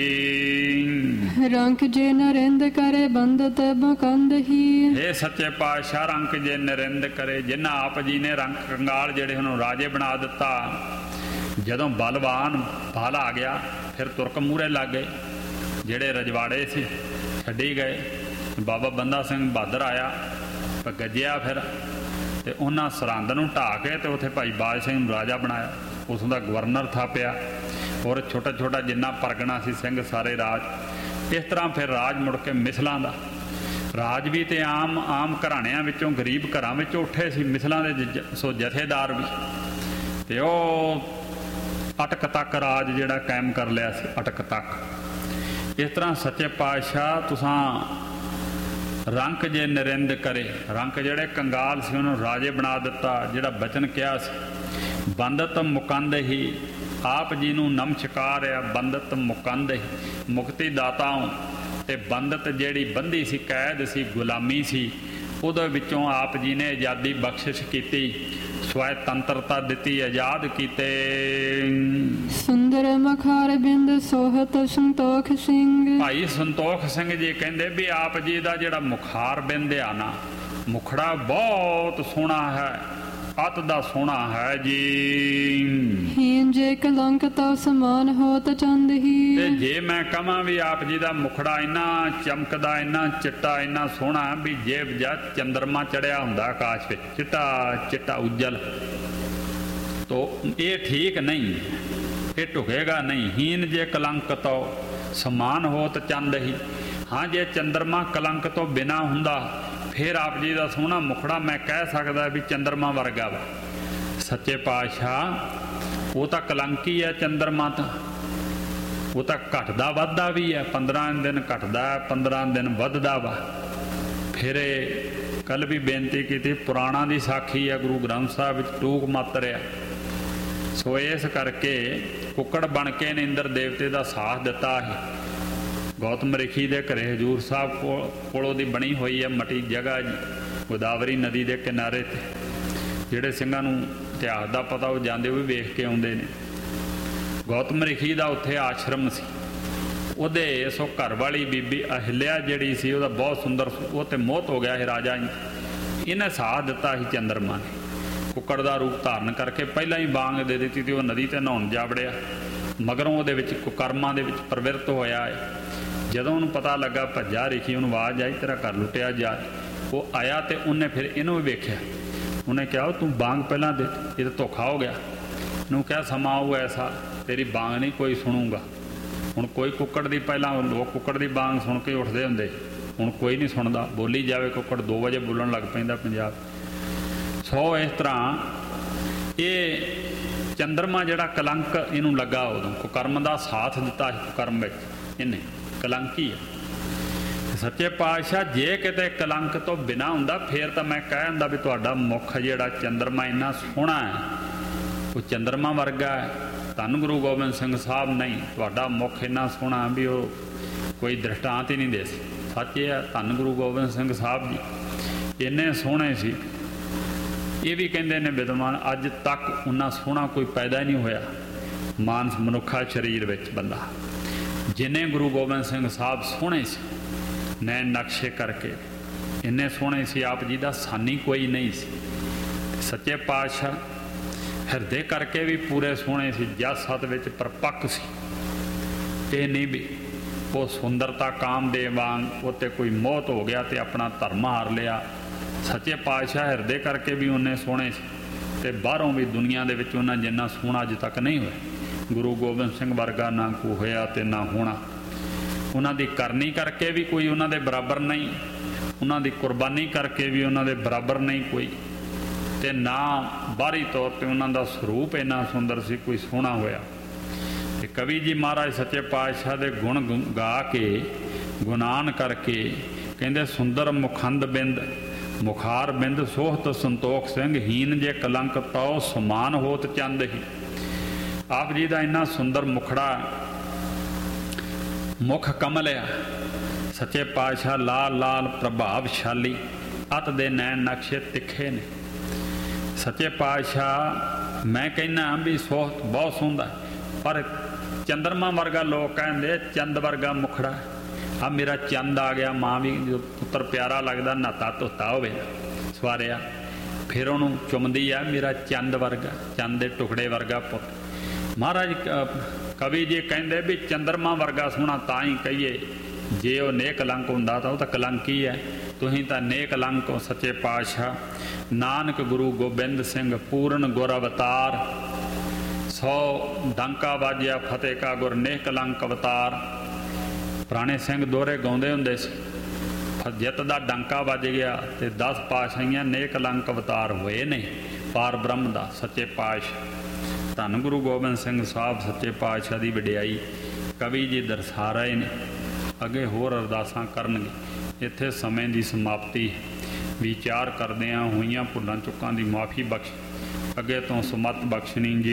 ਰੰਕ ਜੇ ਨਰਿੰਦ ਕਰੇ ਬੰਦਤ ਬਕੰਦ ਹੀ। ਇਹ ਸੱਚੇ ਪਾਤਸ਼ਾਹ ਰੰਕ ਜੇ ਨਰਿੰਦ ਕਰੇ, ਜਿਨ੍ਹਾਂ ਆਪ ਜੀ ਨੇ ਰੰਕ ਕੰਗਾਲ ਜਿਹੜੇ ਉਹਨੂੰ ਰਾਜੇ ਬਣਾ ਦਿੱਤਾ। ਜਦੋਂ ਬਲਵਾਨ ਬਲ ਆ ਗਿਆ ਫਿਰ ਤੁਰਕ ਮੂਹਰੇ ਲੱਗ ਗਏ, ਜਿਹੜੇ ਰਜਵਾੜੇ ਸੀ ਛੱਡੀ ਗਏ। ਬਾਬਾ ਬੰਦਾ ਸਿੰਘ ਬਹਾਦਰ ਆਇਆ, ਗੱਜਿਆ ਫਿਰ, ਤੇ ਉਹਨਾਂ ਸਰਹੰਦ ਨੂੰ ਢਾਹ ਕੇ ਤੇ ਉੱਥੇ ਭਾਈ ਬਾਜ ਸਿੰਘ ਨੂੰ ਰਾਜਾ ਬਣਾਇਆ, ਉਸੋਂ ਦਾ ਗਵਰਨਰ ਥਾਪਿਆ। ਔਰ ਛੋਟਾ ਛੋਟਾ ਜਿੰਨਾ ਪਰਗਣਾ ਸੀ ਸਿੰਘ ਸਾਰੇ ਰਾਜ। ਇਸ ਤਰ੍ਹਾਂ ਫਿਰ ਰਾਜ ਮੁੜ ਕੇ ਮਿਸਲਾਂ ਦਾ ਰਾਜ ਵੀ, ਤੇ ਆਮ ਘਰਾਣਿਆਂ ਵਿੱਚੋਂ ਗਰੀਬ ਘਰਾਂ ਵਿੱਚੋਂ ਉੱਠੇ ਸੀ ਮਿਸਲਾਂ ਦੇ ਸੋ ਜਥੇਦਾਰ ਵੀ, ਤੇ ਉਹ ਅਟਕ ਤੱਕ ਰਾਜ ਜਿਹੜਾ ਕਾਇਮ ਕਰ ਲਿਆ ਸੀ, ਅਟਕ ਤੱਕ। ਇਸ ਤਰ੍ਹਾਂ ਸੱਚੇ ਪਾਤਸ਼ਾਹ ਤੁਸਾਂ ਰੰਕ ਜੇ ਨਰਿੰਦ ਕਰੇ, ਰੰਕ ਜਿਹੜੇ ਕੰਗਾਲ ਸੀ ਉਹਨੂੰ ਰਾਜੇ ਬਣਾ ਦਿੱਤਾ। ਜਿਹੜਾ ਬਚਨ ਕਿਹਾ ਸੀ ਬੰਦਤ ਮੁਕੰਦ ਹੀ, ਆਪ ਜੀ ਨੂੰ ਨਮਸਕਾਰ ਆ। ਬੰਦਤ ਮੁਕੰਦ ਹੀ, ਮੁਕਤੀ ਦਾਤਾਓ। ਤੇ ਬੰਦਤ ਜਿਹੜੀ ਬੰਦੀ ਸੀ, ਕੈਦ ਸੀ, ਗੁਲਾਮੀ ਸੀ, ਉਹਦੇ ਵਿੱਚੋਂ ਆਪ ਜੀ ਨੇ ਆਜ਼ਾਦੀ ਬਖਸ਼ਿਸ਼ ਕੀਤੀ, ਸਵੈਤੰਤਰਤਾ ਦਿੱਤੀ, ਆਜ਼ਾਦ ਕੀਤੇ। ਸੁੰਦਰ ਮਖਾਰ ਬਿੰਦ ਸੋਹਤ ਸੰਤੋਖ ਸਿੰਘ। ਭਾਈ ਸੰਤੋਖ ਸਿੰਘ ਜੀ ਕਹਿੰਦੇ ਵੀ ਆਪ ਜੀ ਦਾ ਜਿਹੜਾ ਮੁਖਾਰ ਬਿੰਦ ਆ ਨਾ, ਮੁਖੜਾ ਬਹੁਤ ਸੋਹਣਾ ਹੈ, ਅਤ ਦਾ ਸੋਹਣਾ ਹੈ ਜੀ। ਹੀਨ ਜੇ ਕਲੰਕ ਤਉ ਸਮਾਨ ਹੋਤ ਚੰਦ ਹੀ। ਤੇ ਜੇ ਮੈਂ ਕਹਾਂ ਵੀ ਆਪ ਜੀ ਦਾ ਮੁਖੜਾ ਇੰਨਾ ਚਮਕਦਾ, ਇੰਨਾ ਚਿੱਟਾ, ਇੰਨਾ ਸੋਹਣਾ ਵੀ ਜੇ ਜਦ ਚੰਦਰਮਾ ਚੜਿਆ ਹੁੰਦਾ ਆਕਾਸ਼ ਵਿੱਚ, ਚਿੱਟਾ ਚਿੱਟਾ ਉਜਲ, ਤੋ ਇਹ ਠੀਕ ਨਹੀਂ, ਇਹ ਢੁਕੇਗਾ ਨਹੀਂ। ਹੀਨ ਜੇ ਕਲੰਕ ਤਉ ਸਮਾਨ ਹੋਤ ਚੰਦ ਹੀ। ਹਾਂ, ਜੇ ਚੰਦਰਮਾ ਕਲੰਕ ਤੋਂ ਬਿਨਾਂ ਹੁੰਦਾ ਫਿਰ ਆਪ ਜੀ ਦਾ ਸੋਹਣਾ ਮੁਖੜਾ ਮੈਂ ਕਹਿ ਸਕਦਾ ਵੀ ਚੰਦਰਮਾ ਵਰਗਾ ਵਾ। ਸੱਚੇ ਪਾਤਸ਼ਾਹ ਉਹ ਤਾਂ ਕਲੰਕੀ ਹੈ ਚੰਦਰਮਾ, ਤਾਂ ਉਹ ਤਾਂ ਘਟਦਾ ਵੱਧਦਾ ਵੀ ਹੈ, 15 ਦਿਨ ਘਟਦਾ, 15 ਦਿਨ ਵੱਧਦਾ ਵਾ। ਫਿਰ ਕੱਲ ਵੀ ਬੇਨਤੀ ਕੀਤੀ, ਪੁਰਾਣਾ ਦੀ ਸਾਖੀ ਹੈ ਗੁਰੂ ਗ੍ਰੰਥ ਸਾਹਿਬ ਵਿੱਚ, ਟੂਕ ਮਾਤਰ ਆ। ਸੋ ਇਸ ਕਰਕੇ ਕੁੱਕੜ ਬਣ ਕੇ ਨੇ ਇੰਦਰ ਦੇਵਤੇ ਦਾ ਸਾਥ ਦਿੱਤਾ ਹੈ। ਗੌਤਮ ਰਿਖੀ ਦੇ ਘਰੇ ਹਜੂਰ ਸਾਹਿਬ ਕੋਲੋਂ ਦੀ ਬਣੀ ਹੋਈ ਹੈ ਮਟੀ ਜਗ੍ਹਾ ਜੀ, ਗੋਦਾਵਰੀ ਨਦੀ ਦੇ ਕਿਨਾਰੇ 'ਤੇ। ਜਿਹੜੇ ਸਿੰਘਾਂ ਨੂੰ ਇਤਿਹਾਸ ਦਾ ਪਤਾ ਉਹ ਜਾਂਦੇ ਉਹ ਵੀ ਵੇਖ ਕੇ ਆਉਂਦੇ ਨੇ। ਗੌਤਮ ਰਿਖੀ ਦਾ ਉੱਥੇ ਆਸ਼ਰਮ ਸੀ। ਉਹਦੇ ਸੋ ਘਰ ਵਾਲੀ ਬੀਬੀ ਅਹਿਲਿਆ ਜਿਹੜੀ ਸੀ ਉਹਦਾ ਬਹੁਤ ਸੁੰਦਰ, ਉਹ ਤੇ ਮੋਹਤ ਹੋ ਗਿਆ ਸੀ ਰਾਜਾ ਜੀ। ਇਹਨੇ ਸਾਥ ਦਿੱਤਾ ਸੀ ਚੰਦਰਮਾ ਨੇ, ਕੁੱਕੜ ਦਾ ਰੂਪ ਧਾਰਨ ਕਰਕੇ ਪਹਿਲਾਂ ਹੀ ਬਾਂਗ ਦੇ ਦਿੱਤੀ ਤੇ ਉਹ ਨਦੀ ਤੇ ਨਹਾਉਣ ਜਾ ਵੜਿਆ। ਮਗਰੋਂ ਉਹਦੇ ਵਿੱਚ ਕੁਕਰਮਾਂ ਦੇ ਵਿੱਚ ਪ੍ਰਵਿਰਤ ਹੋਇਆ ਹੈ। ਜਦੋਂ ਉਹਨੂੰ ਪਤਾ ਲੱਗਾ ਭੱਜਾ ਰਿਖੀ, ਉਹਨੂੰ ਆਵਾਜ਼ ਆਈ ਤੇਰਾ ਘਰ ਲੁੱਟਿਆ ਜਾ। ਉਹ ਆਇਆ ਤੇ ਉਹਨੇ ਫਿਰ ਇਹਨੂੰ ਵੀ ਵੇਖਿਆ। ਉਹਨੇ ਕਿਹਾ ਤੂੰ ਬਾਂਗ ਪਹਿਲਾਂ ਦੇ, ਇਹ ਤਾਂ ਧੋਖਾ ਹੋ ਗਿਆ। ਇਹਨੂੰ ਕਿਹਾ ਸਮਾਂ ਉਹ ਐਸਾ ਤੇਰੀ ਬਾਂਗ ਨਹੀਂ ਕੋਈ ਸੁਣੂਗਾ। ਹੁਣ ਕੋਈ ਕੁੱਕੜ ਦੀ, ਪਹਿਲਾਂ ਲੋਕ ਕੁੱਕੜ ਦੀ ਬਾਂਗ ਸੁਣ ਕੇ ਉੱਠਦੇ ਹੁੰਦੇ, ਹੁਣ ਕੋਈ ਨਹੀਂ ਸੁਣਦਾ। ਬੋਲੀ ਜਾਵੇ ਕੁੱਕੜ 2 ਵਜੇ ਬੋਲਣ ਲੱਗ ਪੈਂਦਾ ਪੰਜਾਬ। ਸੋ ਇਸ ਤਰ੍ਹਾਂ ਇਹ ਚੰਦਰਮਾ ਜਿਹੜਾ ਕਲੰਕ ਇਹਨੂੰ ਲੱਗਾ ਉਦੋਂ, ਕੁਕਰਮ ਦਾ ਸਾਥ ਦਿੱਤਾ ਕੁਕਰਮ ਵਿੱਚ ਇਹਨੇ, ਕਲੰਕੀ ਹੈ। ਸੱਚੇ ਪਾਤਸ਼ਾਹ ਜੇ ਕਿਤੇ ਕਲੰਕ ਤੋਂ ਬਿਨਾਂ ਹੁੰਦਾ ਫਿਰ ਤਾਂ ਮੈਂ ਕਹਿ ਦਿੰਦਾ ਵੀ ਤੁਹਾਡਾ ਮੁੱਖ ਜਿਹੜਾ ਚੰਦਰਮਾ ਇੰਨਾ ਸੋਹਣਾ ਹੈ, ਉਹ ਚੰਦਰਮਾ ਵਰਗਾ ਹੈ। ਧੰਨ ਗੁਰੂ ਗੋਬਿੰਦ ਸਿੰਘ ਸਾਹਿਬ ਨਹੀਂ, ਤੁਹਾਡਾ ਮੁੱਖ ਇੰਨਾ ਸੋਹਣਾ ਵੀ ਉਹ ਕੋਈ ਦ੍ਰਿਸ਼ਟਾਂਤ ਹੀ ਨਹੀਂ ਦੇ ਸੀ। ਸੱਚ ਇਹ ਹੈ, ਧੰਨ ਗੁਰੂ ਗੋਬਿੰਦ ਸਿੰਘ ਸਾਹਿਬ ਜੀ ਇੰਨੇ ਸੋਹਣੇ ਸੀ। ਇਹ ਵੀ ਕਹਿੰਦੇ ਨੇ ਵਿਦਵਾਨ, ਅੱਜ ਤੱਕ ਉਨਾ ਸੋਹਣਾ ਕੋਈ ਪੈਦਾ ਹੀ ਨਹੀਂ ਹੋਇਆ ਮਾਨਸ ਮਨੁੱਖਾ ਸਰੀਰ ਵਿੱਚ ਬੰਦਾ ਜਿੰਨੇ ਗੁਰੂ ਗੋਬਿੰਦ ਸਿੰਘ ਸਾਹਿਬ ਸੋਹਣੇ ਸੀ। ਨੈਣ ਨਕਸ਼ੇ ਕਰਕੇ ਇੰਨੇ ਸੋਹਣੇ ਸੀ, ਆਪ ਜੀ ਦਾ ਸਾਨੀ ਕੋਈ ਨਹੀਂ ਸੀ। ਸੱਚੇ ਪਾਤਸ਼ਾਹ ਹਿਰਦੇ ਕਰਕੇ ਵੀ ਪੂਰੇ ਸੋਹਣੇ ਸੀ, ਜਸ ਸਤ ਵਿੱਚ ਪਰਪੱਕ ਸੀ। ਇਹ ਨਹੀਂ ਵੀ ਉਹ ਸੁੰਦਰਤਾ ਕਾਮਦੇਵ ਵਾਂਗ ਉੱਤੇ ਕੋਈ ਮੋਹਤ ਹੋ ਗਿਆ ਤੇ ਆਪਣਾ ਧਰਮ ਹਾਰ ਲਿਆ। ਸੱਚੇ ਪਾਤਸ਼ਾਹ ਹਿਰਦੇ ਕਰਕੇ ਵੀ ਉਹਨੇ ਸੋਹਣੇ ਸੀ ਤੇ ਬਾਹਰੋਂ ਵੀ ਦੁਨੀਆ ਦੇ ਵਿੱਚ ਉਹਨਾਂ ਜਿੰਨਾ ਸੋਹਣਾ ਅੱਜ ਤੱਕ ਨਹੀਂ ਹੋਇਆ। ਗੁਰੂ ਗੋਬਿੰਦ ਸਿੰਘ ਵਰਗਾ ਨਾ ਕੋਈ ਹੋਇਆ ਤੇ ਨਾ ਹੋਣਾ। ਉਹਨਾਂ ਦੀ ਕਰਨੀ ਕਰਕੇ ਵੀ ਕੋਈ ਉਹਨਾਂ ਦੇ ਬਰਾਬਰ ਨਹੀਂ, ਉਹਨਾਂ ਦੀ ਕੁਰਬਾਨੀ ਕਰਕੇ ਵੀ ਉਹਨਾਂ ਦੇ ਬਰਾਬਰ ਨਹੀਂ ਕੋਈ, ਤੇ ਨਾ ਬਾਹਰੀ ਤੌਰ 'ਤੇ ਉਹਨਾਂ ਦਾ ਸਰੂਪ ਇੰਨਾ ਸੁੰਦਰ ਸੀ ਕੋਈ ਸੋਹਣਾ ਹੋਇਆ। ਤੇ ਕਵੀ ਜੀ ਮਹਾਰਾਜ ਸੱਚੇ ਪਾਤਸ਼ਾਹ ਦੇ ਗੁਣ ਗਾ ਕੇ, ਗੁਨਾਨ ਕਰਕੇ ਕਹਿੰਦੇ ਸੁੰਦਰ ਮੁਖੰਦ ਬਿੰਦ ਮੁਖਾਰ ਬਿੰਦ ਸੋਹਤ ਸੰਤੋਖ ਸਿੰਘ ਹੀਨ ਜੇ ਕਲੰਕ ਤਉ ਸਮਾਨ ਹੋਤ ਚੰਦ ਹੀ। ਆਪ ਜੀ ਦਾ ਇੰਨਾ ਸੁੰਦਰ ਮੁਖੜਾ, ਮੁਖ ਕਮਲ ਆ। ਸੱਚੇ ਪਾਤਸ਼ਾਹ ਲਾਲ ਲਾਲ ਪ੍ਰਭਾਵਸ਼ਾਲੀ, ਅਤ ਦੇ ਨੈਣ ਨਕਸ਼ੇ ਤਿੱਖੇ ਨੇ। ਸੱਚੇ ਪਾਤਸ਼ਾਹ ਮੈਂ ਕਹਿੰਦਾ ਵੀ ਸੋਹਤ ਬਹੁਤ ਸੋਹਣਾ, ਪਰ ਚੰਦਰਮਾ ਵਰਗਾ ਲੋਕ ਕਹਿੰਦੇ ਚੰਦ ਵਰਗਾ ਮੁਖੜਾ। ਆ ਮੇਰਾ ਚੰਦ ਆ ਗਿਆ। ਮਾਂ ਵੀ ਜੋ ਪੁੱਤਰ ਪਿਆਰਾ ਲੱਗਦਾ ਨਹਾਤਾ ਧੋਤਾ ਹੋਵੇ ਸਵਾਰਿਆ, ਫਿਰ ਉਹਨੂੰ ਚੁੰਮਦੀ ਆ ਮੇਰਾ ਚੰਦ ਵਰਗਾ, ਚੰਦ ਦੇ ਟੁਕੜੇ ਵਰਗਾ ਪੁੱਤ। ਮਹਾਰਾਜ ਕਵੀ ਜੀ ਕਹਿੰਦੇ ਵੀ ਚੰਦਰਮਾ ਵਰਗਾ ਸੋਹਣਾ ਤਾਂ ਹੀ ਕਹੀਏ, ਜੇ ਉਹ ਨੇਕ ਕਲੰਕ ਹੁੰਦਾ ਤਾਂ ਉਹ ਤਾਂ ਕਲੰਕੀ ਹੈ। ਤੁਸੀਂ ਤਾਂ ਨੇਕ ਕਲੰਕ ਹੋ। ਸੱਚੇ ਪਾਤਸ਼ਾਹ ਨਾਨਕ ਗੁਰੂ ਗੋਬਿੰਦ ਸਿੰਘ ਪੂਰਨ ਗੁਰ ਅਵਤਾਰ, 100 ਡੰਕਾ ਵਾਜਿਆ ਫਤਿਹ ਕਾ ਗੁਰ ਨੇਕ ਕਲੰਕ ਅਵਤਾਰ। ਪੁਰਾਣੇ ਸਿੰਘ ਦੋਹਰੇ ਗਾਉਂਦੇ ਹੁੰਦੇ ਸੀ, ਜਿੱਤ ਦਾ ਡੰਕਾ ਵੱਜ ਗਿਆ ਤੇ 10 ਪਾਤਸ਼ਾਹੀਆਂ ਨੇਕ ਕਲੰਕ ਅਵਤਾਰ ਹੋਏ ਨੇ ਪਾਰ ਬ੍ਰਹਮ ਦਾ। ਸੱਚੇ ਪਾਤਸ਼ਾਹ ਧੰਨ ਗੁਰੂ ਗੋਬਿੰਦ ਸਿੰਘ ਸਾਹਿਬ ਸੱਚੇ ਪਾਤਸ਼ਾਹ ਦੀ ਵਡਿਆਈ ਕਵੀ ਜੀ ਦਰਸਾ ਰਹੇ ਨੇ। ਅੱਗੇ ਹੋਰ ਅਰਦਾਸਾਂ ਕਰਨਗੇ। ਇੱਥੇ ਸਮੇਂ ਦੀ ਸਮਾਪਤੀ। ਵਿਚਾਰ ਕਰਦਿਆਂ ਹੋਈਆਂ ਭੁੱਲਾਂ ਚੁੱਕਾਂ ਦੀ ਮਾਫੀ ਬਖਸ਼, ਅੱਗੇ ਤੋਂ ਸਮਤ ਬਖਸ਼ਣੀ ਜੀ।